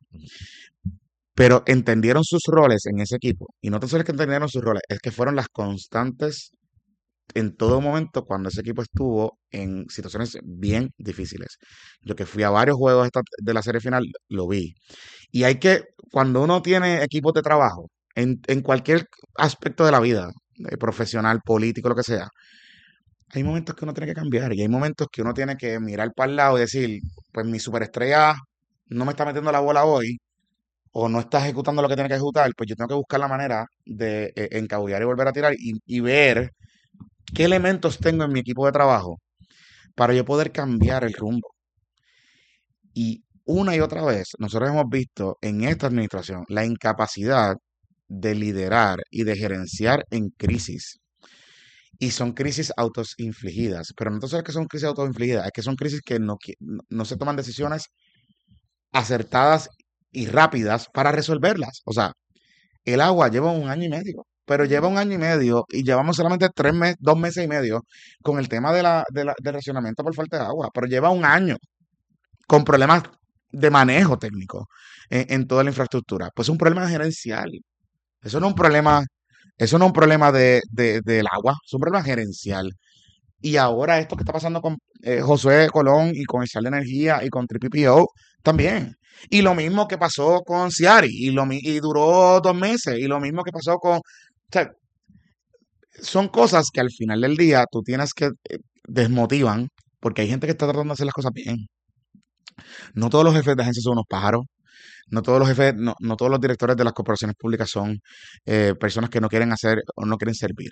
S6: Pero entendieron sus roles en ese equipo. Y no tan solo es que entendieron sus roles, es que fueron las constantes en todo momento cuando ese equipo estuvo en situaciones bien difíciles. Yo que fui a varios juegos esta- de la serie final, lo vi. Y hay que, cuando uno tiene equipos de trabajo, en, en cualquier aspecto de la vida, eh, profesional, político, lo que sea, hay momentos que uno tiene que cambiar y hay momentos que uno tiene que mirar para el lado y decir, pues mi superestrella no me está metiendo la bola hoy o no está ejecutando lo que tiene que ejecutar, pues yo tengo que buscar la manera de eh, encabullar y volver a tirar y, y ver qué elementos tengo en mi equipo de trabajo para yo poder cambiar el rumbo. Y una y otra vez, nosotros hemos visto en esta administración la incapacidad de liderar y de gerenciar en crisis. Y son crisis autoinfligidas, pero no solo es que son crisis autoinfligidas, es que son crisis que no, qui- no no se toman decisiones acertadas y rápidas para resolverlas. O sea, el agua lleva un año y medio, pero lleva un año y medio y llevamos solamente tres meses, dos meses y medio con el tema de la, de la- del racionamiento por falta de agua, pero lleva un año con problemas de manejo técnico en, en toda la infraestructura. Pues es un problema gerencial. Eso no es un problema, eso no es un problema de, de- del agua, es un problema gerencial. Y ahora esto que está pasando con eh, Josué Colón y con el Sal de Energía y con Triple P O también. Y lo mismo que pasó con Ciari y, lo, mi- y duró dos meses. Y lo mismo que pasó con... O sea, son cosas que al final del día tú tienes que eh, desmotivan porque hay gente que está tratando de hacer las cosas bien. No todos los jefes de agencia son unos pájaros. No todos los jefes, no, no todos los directores de las corporaciones públicas son eh, personas que no quieren hacer o no quieren servir.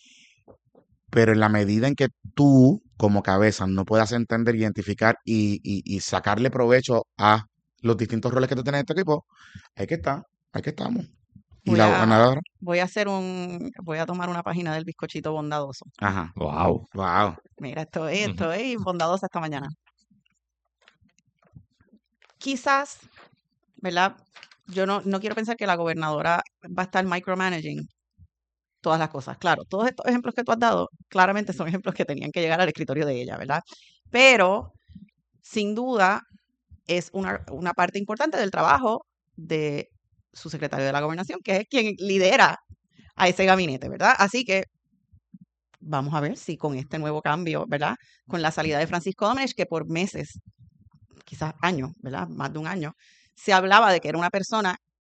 S6: Pero en la medida en que tú, como cabeza, no puedas entender, identificar y, y- y sacarle provecho a los distintos roles que tú tienes en este equipo, ahí que está, ahí que estamos. Y
S7: Voy
S6: la
S7: a,
S6: ganadora,
S7: voy a hacer un, voy a tomar una página del bizcochito bondadoso.
S6: ajá,
S5: Wow.
S6: wow,
S7: Mira, estoy,
S5: Ujú.
S7: estoy bondadosa esta mañana. Quizás, ¿verdad? Yo no, no quiero pensar que la gobernadora va a estar micromanaging todas las cosas. Claro, todos estos ejemplos que tú has dado, claramente son ejemplos que tenían que llegar al escritorio de ella, ¿verdad? Pero, sin duda, es una, una parte importante del trabajo de su secretario de la gobernación, que es quien lidera a ese gabinete, ¿verdad? Así que vamos a ver si con este nuevo cambio, ¿verdad? Con la salida de Francisco Domínguez, que por meses, quizás años, ¿verdad? Más de un año, se hablaba de que era una persona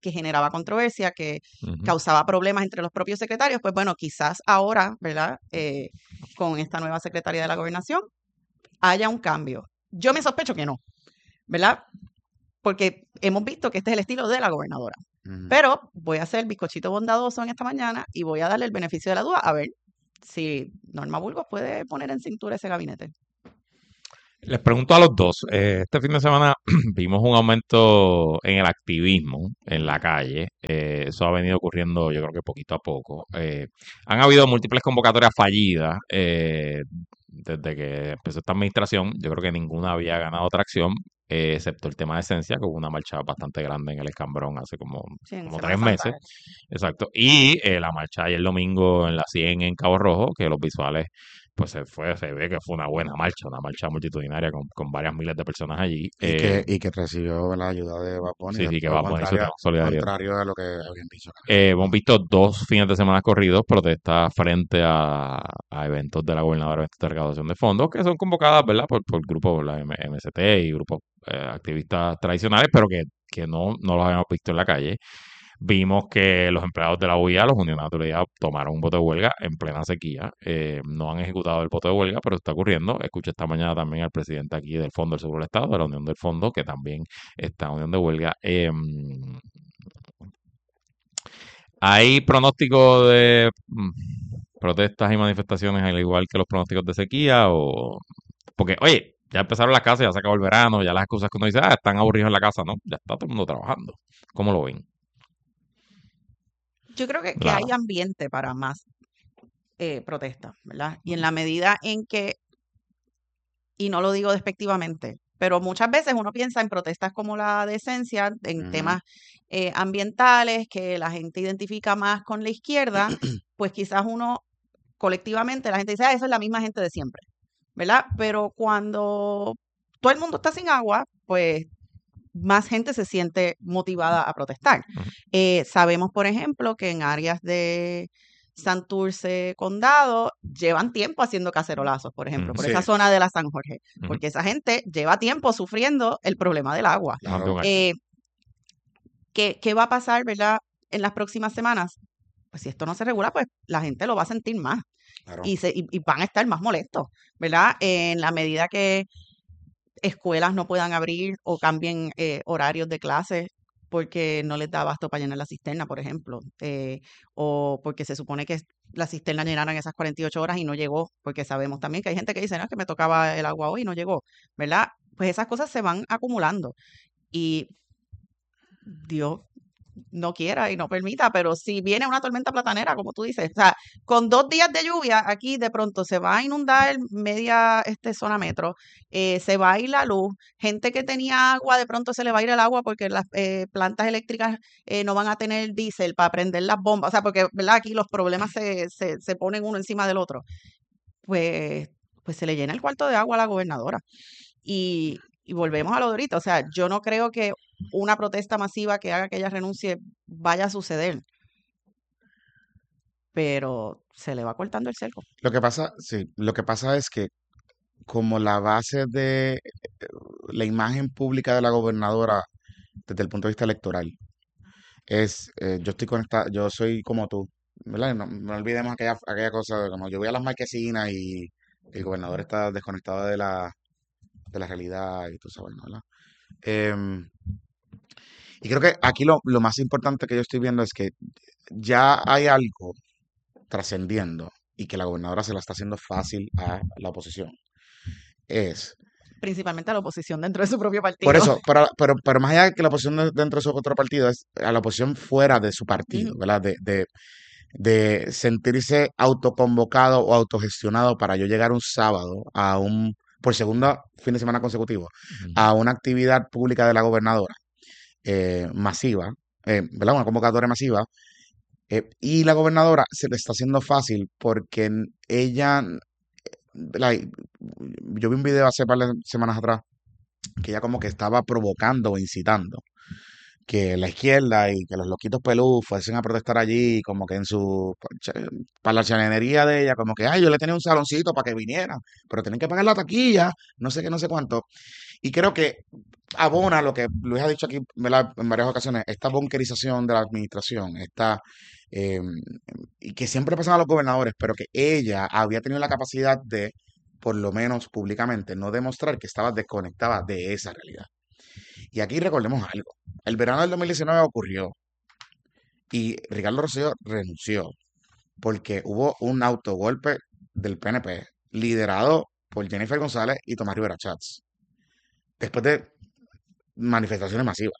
S7: que generaba controversia, que
S5: Ujú.
S7: causaba problemas entre los propios secretarios, pues bueno, quizás ahora, ¿verdad? Eh, con esta nueva secretaria de la Gobernación haya un cambio. Yo me sospecho que no, ¿verdad? Porque hemos visto que este es el estilo de la gobernadora.
S6: Ujú.
S7: Pero voy a hacer bizcochito bondadoso en esta mañana y voy a darle el beneficio de la duda a ver si Norma Burgos puede poner en cintura ese gabinete.
S5: Les pregunto a los dos, eh, este fin de semana vimos un aumento en el activismo en la calle, eh, eso ha venido ocurriendo yo creo que poquito a poco. Eh, han habido múltiples convocatorias fallidas eh, desde que empezó esta administración, yo creo que ninguna había ganado tracción, eh, excepto el tema de Esencia, que hubo una marcha bastante grande en el Escambrón hace como,
S7: Sí, en
S5: como
S7: Semana
S5: tres
S7: Santa.
S5: meses, exacto, y eh, la marcha ayer domingo en la cien en Cabo Rojo, que los visuales pues se fue, se ve que fue una buena marcha, una marcha multitudinaria con, con varias miles de personas allí.
S6: Y
S5: Eh,
S6: que, y que recibió la ayuda de Bad Bunny,
S5: sí, sí, que
S6: todo
S5: va a poner su
S6: contrario,
S5: solidaridad.
S6: contrario a lo que habían dicho acá.
S5: Eh, hemos visto dos fines de semana corridos protestas frente a, a eventos de la gobernadora, eventos de recaudación de fondos, que son convocadas, ¿verdad?, por, por grupos, la M- MST y grupos eh, activistas tradicionales, pero que, que no, no los habíamos visto en la calle. Vimos que los empleados de la U I A, los unionados de la U I A, tomaron un voto de huelga en plena sequía. Eh, no han ejecutado el voto de huelga, pero está ocurriendo. Escuché esta mañana también al presidente aquí del Fondo del Seguro del Estado, de la Unión del Fondo, que también está en unión de huelga. Eh, ¿Hay pronóstico de mm, protestas y manifestaciones al igual que los pronósticos de sequía? O porque, oye, ya empezaron las casas, ya se acabó el verano, ya las excusas que uno dice, ah, están aburridos en la casa, ¿no? Ya está todo el mundo trabajando. ¿Cómo lo ven?
S7: Yo creo que, que
S5: Lara.
S7: hay ambiente para más eh, protestas, ¿verdad? Y en la medida en que, y no lo digo despectivamente, pero muchas veces uno piensa en protestas como la de Esencia, en
S6: Ujú.
S7: temas eh, ambientales que la gente identifica más con la izquierda, pues quizás uno colectivamente, la gente dice, ah, esa es la misma gente de siempre, ¿verdad? Pero cuando todo el mundo está sin agua, pues más gente se siente motivada a protestar.
S5: Ujú.
S7: Eh, sabemos, por ejemplo, que en áreas de Santurce, Condado, llevan tiempo haciendo cacerolazos, por ejemplo,
S5: Ujú.
S7: por
S6: Sí,
S7: esa zona de la San Jorge,
S5: Ujú.
S7: porque esa gente lleva tiempo sufriendo el problema del agua.
S5: Más de
S6: claro.
S5: un año.
S7: Eh, ¿qué, qué va a pasar, verdad, en las próximas semanas? Pues si esto no se regula, pues la gente lo va a sentir más
S6: Claro.
S7: y, se, y, y van a estar más molestos, ¿verdad? En la medida que escuelas no puedan abrir o cambien eh, horarios de clases porque no les da abasto para llenar la cisterna, por ejemplo, eh, o porque se supone que la cisterna llenaran esas cuarenta y ocho horas y no llegó, porque sabemos también que hay gente que dice, no, es que me tocaba el agua hoy y no llegó, ¿verdad? Pues esas cosas se van acumulando y Dios no quiera y no permita, pero si viene una tormenta platanera, como tú dices, o sea, con dos días de lluvia aquí de pronto se va a inundar media este, zona metro, eh, se va a ir la luz, gente que tenía agua de pronto se le va a ir el agua porque las eh, plantas eléctricas eh, no van a tener diésel para prender las bombas, o sea, porque, ¿verdad? Aquí los problemas se, se, se ponen uno encima del otro, pues, pues se le llena el cuarto de agua a la gobernadora. Y, y volvemos a lo de ahorita, o sea, yo no creo que una protesta masiva que haga que ella renuncie vaya a suceder, pero se le va cortando el cerco.
S6: Lo que pasa, sí, lo que pasa es que como la base de eh, la imagen pública de la gobernadora desde el punto de vista electoral es, eh, yo estoy conectado, yo soy como tú, ¿verdad? No, no olvidemos aquella, aquella cosa de como yo voy a las marquesinas y el gobernador está desconectado de la, de la realidad y tú sabes, ¿no? ¿verdad? Em, y creo que aquí lo, lo más importante que yo estoy viendo es que ya hay algo trascendiendo y que la gobernadora se la está haciendo fácil a la oposición. Es,
S7: Principalmente a la oposición dentro de su propio
S6: por
S7: partido.
S6: eso, pero, pero, pero más allá de que la oposición de- dentro de su otro partido, es a la oposición fuera de su partido,
S7: Ujú.
S6: ¿verdad? De, de, de sentirse autoconvocado o autogestionado para yo llegar un sábado a un, por segundo fin de semana consecutivo,
S5: Ujú.
S6: a una actividad pública de la gobernadora eh, masiva, eh, ¿verdad? Una convocatoria masiva. eh, y la gobernadora se le está haciendo fácil porque n- ella, ¿verdad? Yo vi un video hace par de semanas atrás que ella como que estaba provocando o incitando. que la izquierda y que los loquitos pelú fuesen a protestar allí, como que en su, para la chanería de ella, como que, ay, yo le tenía un saloncito para que vinieran, pero tienen que pagar la taquilla, no sé qué, no sé cuánto. Y creo que abona lo que Luis ha dicho aquí, ¿verdad?, en varias ocasiones, esta bunkerización de la administración, esta, eh, y que siempre pasan a los gobernadores, pero que ella había tenido la capacidad de, por lo menos públicamente, no demostrar que estaba desconectada de esa realidad. Y aquí recordemos algo. El verano del dos mil diecinueve ocurrió y Ricardo Rosselló renunció porque hubo un autogolpe del P N P liderado por Jennifer González y Tomás Rivera Chats después de manifestaciones masivas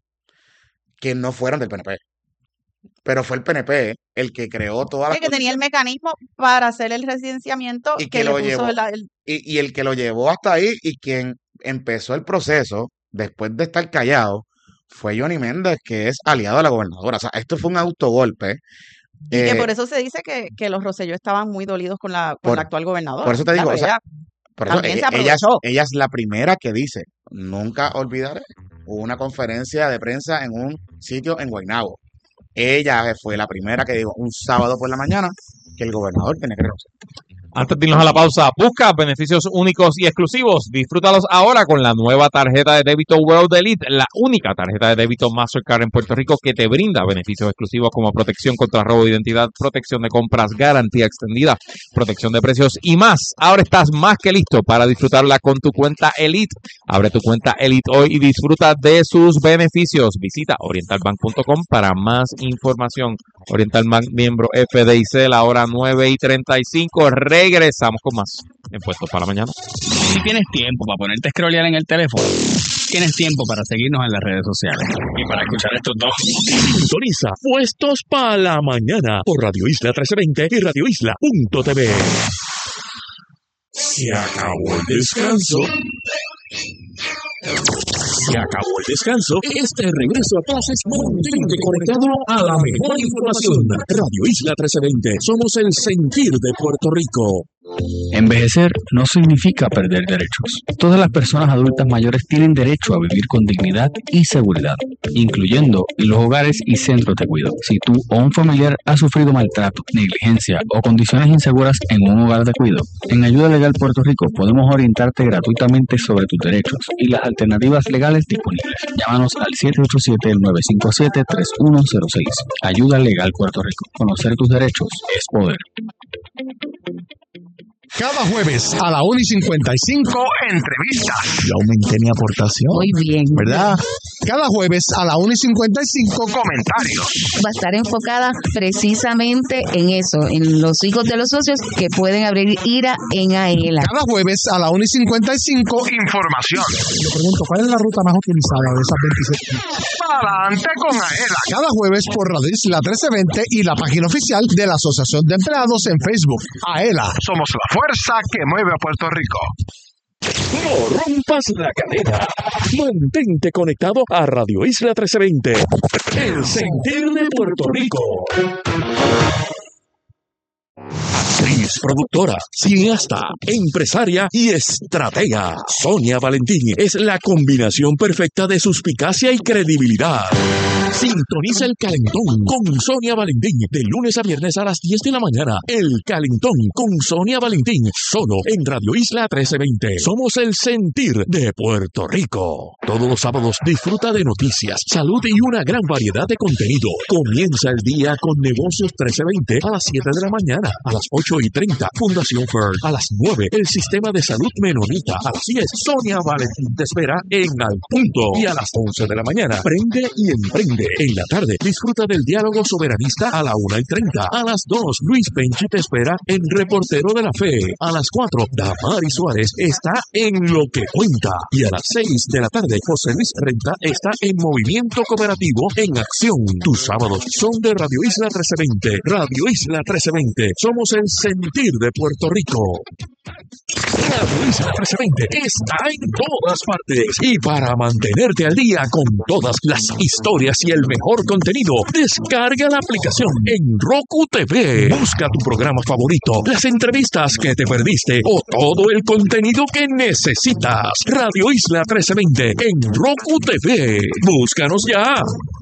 S6: que no fueron del P N P. Pero fue el P N P el que creó toda la...
S7: El que tenía el mecanismo para hacer el residenciamiento
S6: y
S7: que,
S6: que
S7: le
S6: lo
S7: puso
S6: llevó,
S7: el, el-
S6: y, y el que lo llevó hasta ahí y quien empezó el proceso después de estar callado fue Johnny Méndez, que es aliado de la gobernadora. O sea, esto fue un autogolpe.
S7: y que
S6: eh,
S7: por eso se dice que, que los Rosselló estaban muy dolidos con la, con
S6: por,
S7: la actual gobernadora.
S6: por eso te digo,
S7: Claro,
S6: o sea,
S7: ella
S6: por eso
S7: también se
S6: ella, ella, es,
S7: aprovechó.
S6: ella es la primera que dice, nunca olvidaré, hubo una conferencia de prensa en un sitio en Guaynabo. Ella fue la primera que dijo un sábado por la mañana que el gobernador tenía que renunciar.
S5: Antes de irnos a la pausa, busca beneficios únicos y exclusivos. Disfrútalos ahora con la nueva tarjeta de débito World Elite, la única tarjeta de débito Mastercard en Puerto Rico que te brinda beneficios exclusivos como protección contra robo de identidad, protección de compras, garantía extendida, protección de precios y más. Ahora estás más que listo para disfrutarla con tu cuenta Elite. Abre tu cuenta Elite hoy y disfruta de sus beneficios. Visita oriental bank punto com para más información. Oriental Bank, miembro F D I C, la hora nueve y treinta y cinco. Regresamos con más en Puestos para la Mañana.
S1: Si tienes tiempo para ponerte a scrollear en el teléfono, tienes tiempo para seguirnos en las redes sociales y para escuchar estos dos.
S2: Sintoniza Puestos para la Mañana por Radio Isla trece veinte y radio isla punto t v. Se acabó el descanso. Se acabó el descanso. Este regreso a clases mantente conectado a la mejor información. Radio Isla trece veinte. Somos el sentir de Puerto Rico.
S8: Envejecer no significa perder derechos. Todas las personas adultas mayores tienen derecho a vivir con dignidad y seguridad, incluyendo en los hogares y centros de cuidado. Si tú o un familiar ha sufrido maltrato, negligencia o condiciones inseguras en un hogar de cuidado, en Ayuda Legal Puerto Rico podemos orientarte gratuitamente sobre tus derechos y las alternativas legales disponibles. Llámanos al siete ocho siete, nueve cinco siete, tres uno cero seis. Ayuda Legal Puerto Rico. Conocer tus derechos es poder.
S9: Cada jueves a la una y cincuenta y cinco, entrevistas.
S10: Yo aumenté mi aportación.
S11: Muy bien.
S9: ¿Verdad? Cada jueves a la una y cincuenta y cinco, comentarios.
S11: Va a estar enfocada precisamente en eso, en los hijos de los socios que pueden abrir IRA en AELA.
S9: Cada jueves a la una y cincuenta y cinco, información.
S10: Le pregunto, ¿cuál es la ruta más utilizada de esas veintisiete?
S9: Adelante con AELA. Cada jueves por Radio Isla trece veinte y la página oficial de la Asociación de Empleados en Facebook. AELA, somos la fuerza que mueve a Puerto Rico.
S2: No rompas la cadena. Mantente conectado a Radio Isla trece veinte. El sentir de Puerto Rico. Actriz, productora, cineasta, empresaria y estratega. Sonia Valentín es la combinación perfecta de suspicacia y credibilidad. Sintoniza El Calentón con Sonia Valentín de lunes a viernes a las diez de la mañana. El Calentón con Sonia Valentín, solo en Radio Isla trece veinte. Somos el sentir de Puerto Rico. Todos los sábados disfruta de noticias, salud y una gran variedad de contenido. Comienza el día con Negocios trece veinte a las siete de la mañana. A las ocho y treinta, Fundación Fern. A las nueve, el Sistema de Salud Menonita. A las diez, Sonia Valentín te espera en Al Punto. Y a las once de la mañana, Prende y Emprende. En la tarde, disfruta del diálogo soberanista a la una y treinta. A las dos, Luis Penchi te espera en Reportero de la Fe. A las cuatro, Damari Suárez está en Lo que Cuenta. Y a las seis de la tarde, José Luis Renta está en Movimiento Cooperativo en Acción. Tus sábados son de Radio Isla trece veinte. Radio Isla trece veinte. Somos el sentir de Puerto Rico. Radio Isla trece veinte está en todas partes y para mantenerte al día con todas las historias y el mejor contenido, descarga la aplicación en Roku T V. Busca tu programa favorito, las entrevistas que te perdiste o todo el contenido que necesitas. Radio Isla trece veinte en Roku T V. Búscanos ya.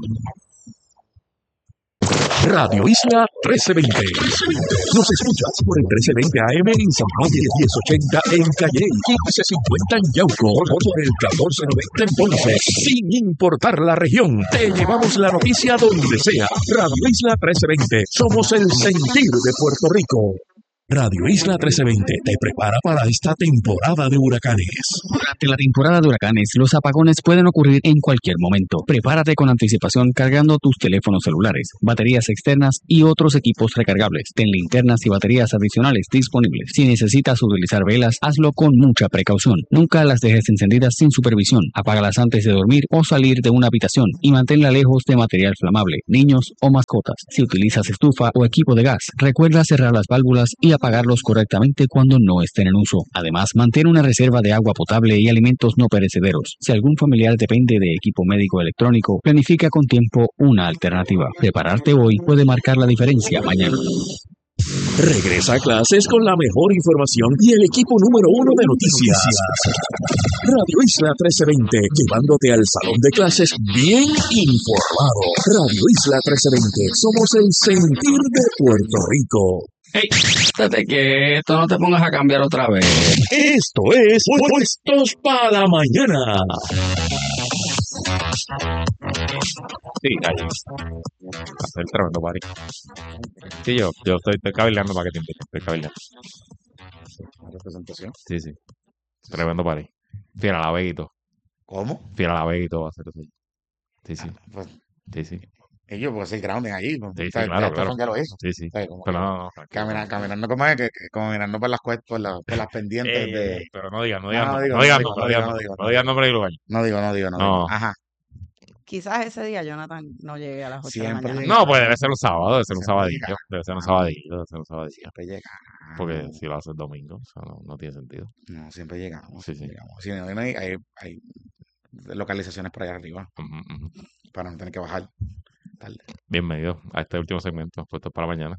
S2: Radio Isla trece veinte. Nos escuchas por el trece veinte A M en San Juan y el diez ochenta en Calle, quince cincuenta en Yauco, por el catorce noventa en Ponce. Sin importar la región, te llevamos la noticia donde sea. Radio Isla trece veinte. Somos el sentir de Puerto Rico. Radio Isla trece veinte te prepara para esta temporada de huracanes.
S8: Durante la temporada de huracanes, los apagones pueden ocurrir en cualquier momento. Prepárate con anticipación cargando tus teléfonos celulares, baterías externas y otros equipos recargables. Ten linternas y baterías adicionales disponibles. Si necesitas utilizar velas, hazlo con mucha precaución. Nunca las dejes encendidas sin supervisión. Apágalas antes de dormir o salir de una habitación y manténla lejos de material flamable, niños o mascotas. Si utilizas estufa o equipo de gas, recuerda cerrar las válvulas y apagarlos correctamente cuando no estén en uso. Además, mantén una reserva de agua potable y alimentos no perecederos. Si algún familiar depende de equipo médico electrónico, planifica con tiempo una alternativa. Prepararte hoy puede marcar la diferencia mañana.
S2: Regresa a clases con la mejor información y el equipo número uno de noticias. Radio Isla trece veinte, llevándote al salón de clases bien informado. Radio Isla trece veinte, somos el sentir de Puerto Rico.
S8: Hey, estate quieto, no te pongas a cambiar otra vez.
S2: Esto es Puestos para la Mañana.
S5: Sí, ahí. Hacer tremendo party. Sí, yo, yo estoy, estoy cabildeando para que te invite. Estoy cabildeando.
S6: ¿Representación?
S5: Sí, sí. Tremendo party. Fiera la Veguito.
S6: ¿Cómo?
S5: Fiera la Veguito va a ser eso. Sí, sí.
S6: Ah, pues,
S5: Sí, sí.
S6: ellos pues hacer grounding allí. Pues,
S5: Sí, sí,
S6: o sea,
S5: claro,
S6: Stephen
S5: claro.
S6: ya lo hizo.
S5: Sí, sí.
S6: O sea, como
S5: Pero
S6: que
S5: no, no, no.
S6: camina- caminando como es que, que- caminando por las cuestas, por, la- por las pendientes
S5: Ey,
S6: de.
S5: ey, pero no digas, no
S6: No,
S5: digas,
S6: no
S5: nombre,
S6: digo,
S5: no
S6: no
S5: digas
S6: digo,
S5: nombre,
S6: no
S5: no digas
S6: digo, no
S5: nombre,
S6: digo,
S5: no
S6: no
S5: digas
S6: digo.
S5: nombre y lugar.
S6: No digo, no digo, no digo.
S5: No.
S6: Ajá.
S7: Quizás ese día Jonathan no llegue a las ocho de la
S6: Siempre
S7: mañana.
S6: llega.
S5: No, pues debe ser un sábado, debe ser un
S6: Siempre
S5: sabadillo,
S6: llega.
S5: debe ser un
S6: Ah,
S5: sabadillo, debe ser un sabadillo.
S6: Siempre llega.
S5: Porque si lo haces domingo, o sea, no, no tiene sentido.
S6: No, siempre llegamos.
S5: Sí, sí.
S6: Siempre llegamos. Si no, no hay, hay, hay localizaciones por allá arriba
S5: Ujú, ujú.
S6: para no tener que bajar tarde.
S5: Bienvenido a este último segmento, puesto para mañana.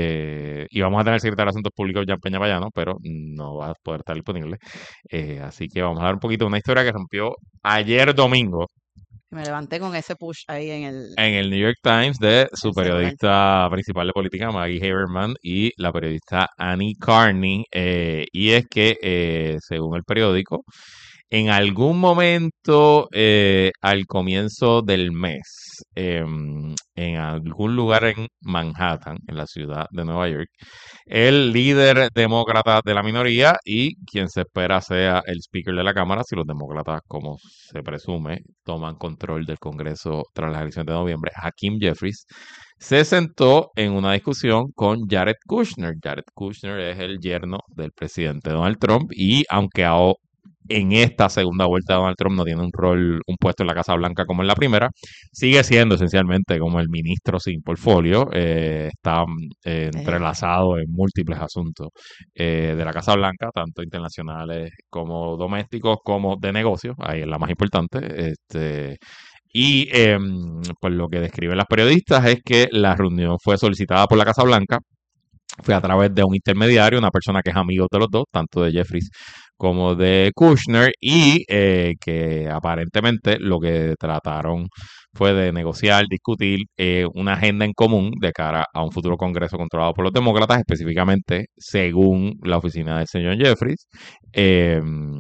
S5: Eh, y vamos a tener el secretario de Asuntos Públicos, Jan Peña Payano, pero no va a poder estar disponible. Eh, así que vamos a hablar un poquito de una historia que rompió ayer domingo
S7: Me levanté con ese push ahí en el...
S5: en el New York Times de su
S7: el celular.
S5: periodista principal de política, Maggie Haberman, y la periodista Annie Carney. Eh, y es que, eh, según el periódico, en algún momento eh, al comienzo del mes, em, en algún lugar en Manhattan, en la ciudad de Nueva York, el líder demócrata de la minoría y quien se espera sea el speaker de la Cámara, si los demócratas, como se presume, toman control del Congreso tras las elecciones de noviembre, Hakeem Jeffries, se sentó en una discusión con Jared Kushner. Jared Kushner es el yerno del presidente Donald Trump y aunque ahora en esta segunda vuelta Donald Trump no tiene un rol, un puesto en la Casa Blanca como en la primera, sigue siendo esencialmente como el ministro sin portfolio, eh, está eh, entrelazado en múltiples asuntos eh, de la Casa Blanca, tanto internacionales como domésticos, como de negocios, ahí es la más importante, este... Y eh, pues lo que describen las periodistas es que la reunión fue solicitada por la Casa Blanca, fue a través de un intermediario, una persona que es amigo de los dos, tanto de Jeffries como de Kushner, y eh, que aparentemente lo que trataron fue de negociar, discutir eh, una agenda en común de cara a un futuro Congreso controlado por los demócratas, específicamente, según la oficina del señor Jeffries, eh,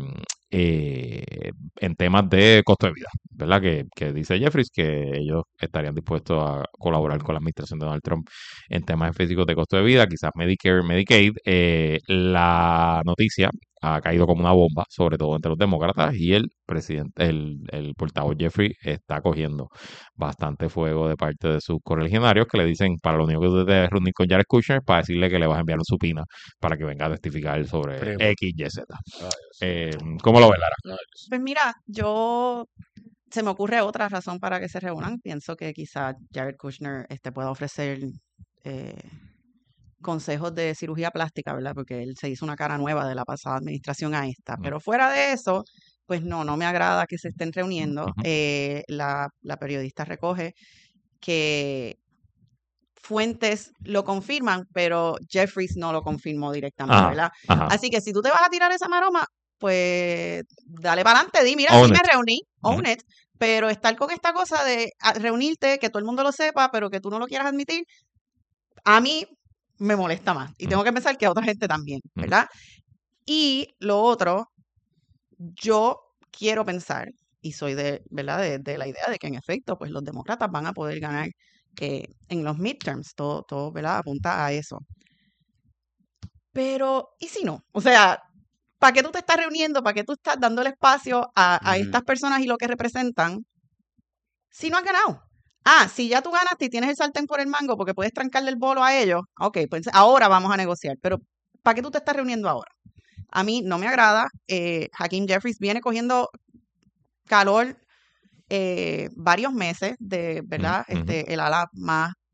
S5: eh, en temas de costo de vida, ¿verdad? Que, que dice Jeffries que ellos estarían dispuestos a colaborar con la administración de Donald Trump en temas específicos de costo de vida, quizás Medicare, Medicaid. Eh, la noticia ha caído como una bomba, sobre todo entre los demócratas, y el presidente, el, el portavoz Jeffrey está cogiendo bastante fuego de parte de sus correligionarios que le dicen, para lo único que usted debe reunir con Jared Kushner, para decirle que le vas a enviar un supina para que venga a testificar sobre
S6: Primo.
S5: X, Y, Z. Eh, ¿Cómo lo ves, Lara?
S7: Pues mira, yo... Se me ocurre otra razón para que se reúnan. Pienso que quizá Jared Kushner este, pueda ofrecer eh, consejos de cirugía plástica, ¿verdad? Porque él se hizo una cara nueva de la pasada administración a esta. Pero fuera de eso, pues no, no me agrada que se estén reuniendo.
S5: Ujú.
S7: Eh, la, la periodista recoge que fuentes lo confirman, pero Jeffries no lo confirmó directamente,
S5: Ajá,
S7: ¿verdad?
S5: ajá.
S7: Así que si tú te vas a tirar esa maroma, pues dale para adelante, di, mira,
S5: Own
S7: sí me
S5: it.
S7: reuní, own
S5: Ujú.
S7: it, pero estar con esta cosa de a- reunirte, que todo el mundo lo sepa, pero que tú no lo quieras admitir, a mí me molesta más. Y
S5: Ujú.
S7: tengo que pensar que a otra gente también,
S5: Ujú.
S7: ¿verdad? Y lo otro, yo quiero pensar, y soy de, ¿verdad? De, de la idea de que en efecto, pues los demócratas van a poder ganar eh, en los midterms, todo, todo, ¿verdad? Apunta a eso. Pero, ¿y si no? O sea, ¿para qué tú te estás reuniendo? ¿Para qué tú estás dándole espacio a, a
S6: Ujú.
S7: estas personas y lo que representan si no has ganado? Ah, si ya tú ganaste y tienes el sartén por el mango porque puedes trancarle el bolo a ellos, ok, pues ahora vamos a negociar. Pero, ¿para qué tú te estás reuniendo ahora? A mí no me agrada. Eh, Hakeem Jeffries viene cogiendo calor eh, varios meses de, ¿verdad?
S5: Ujú.
S7: Este, el ala más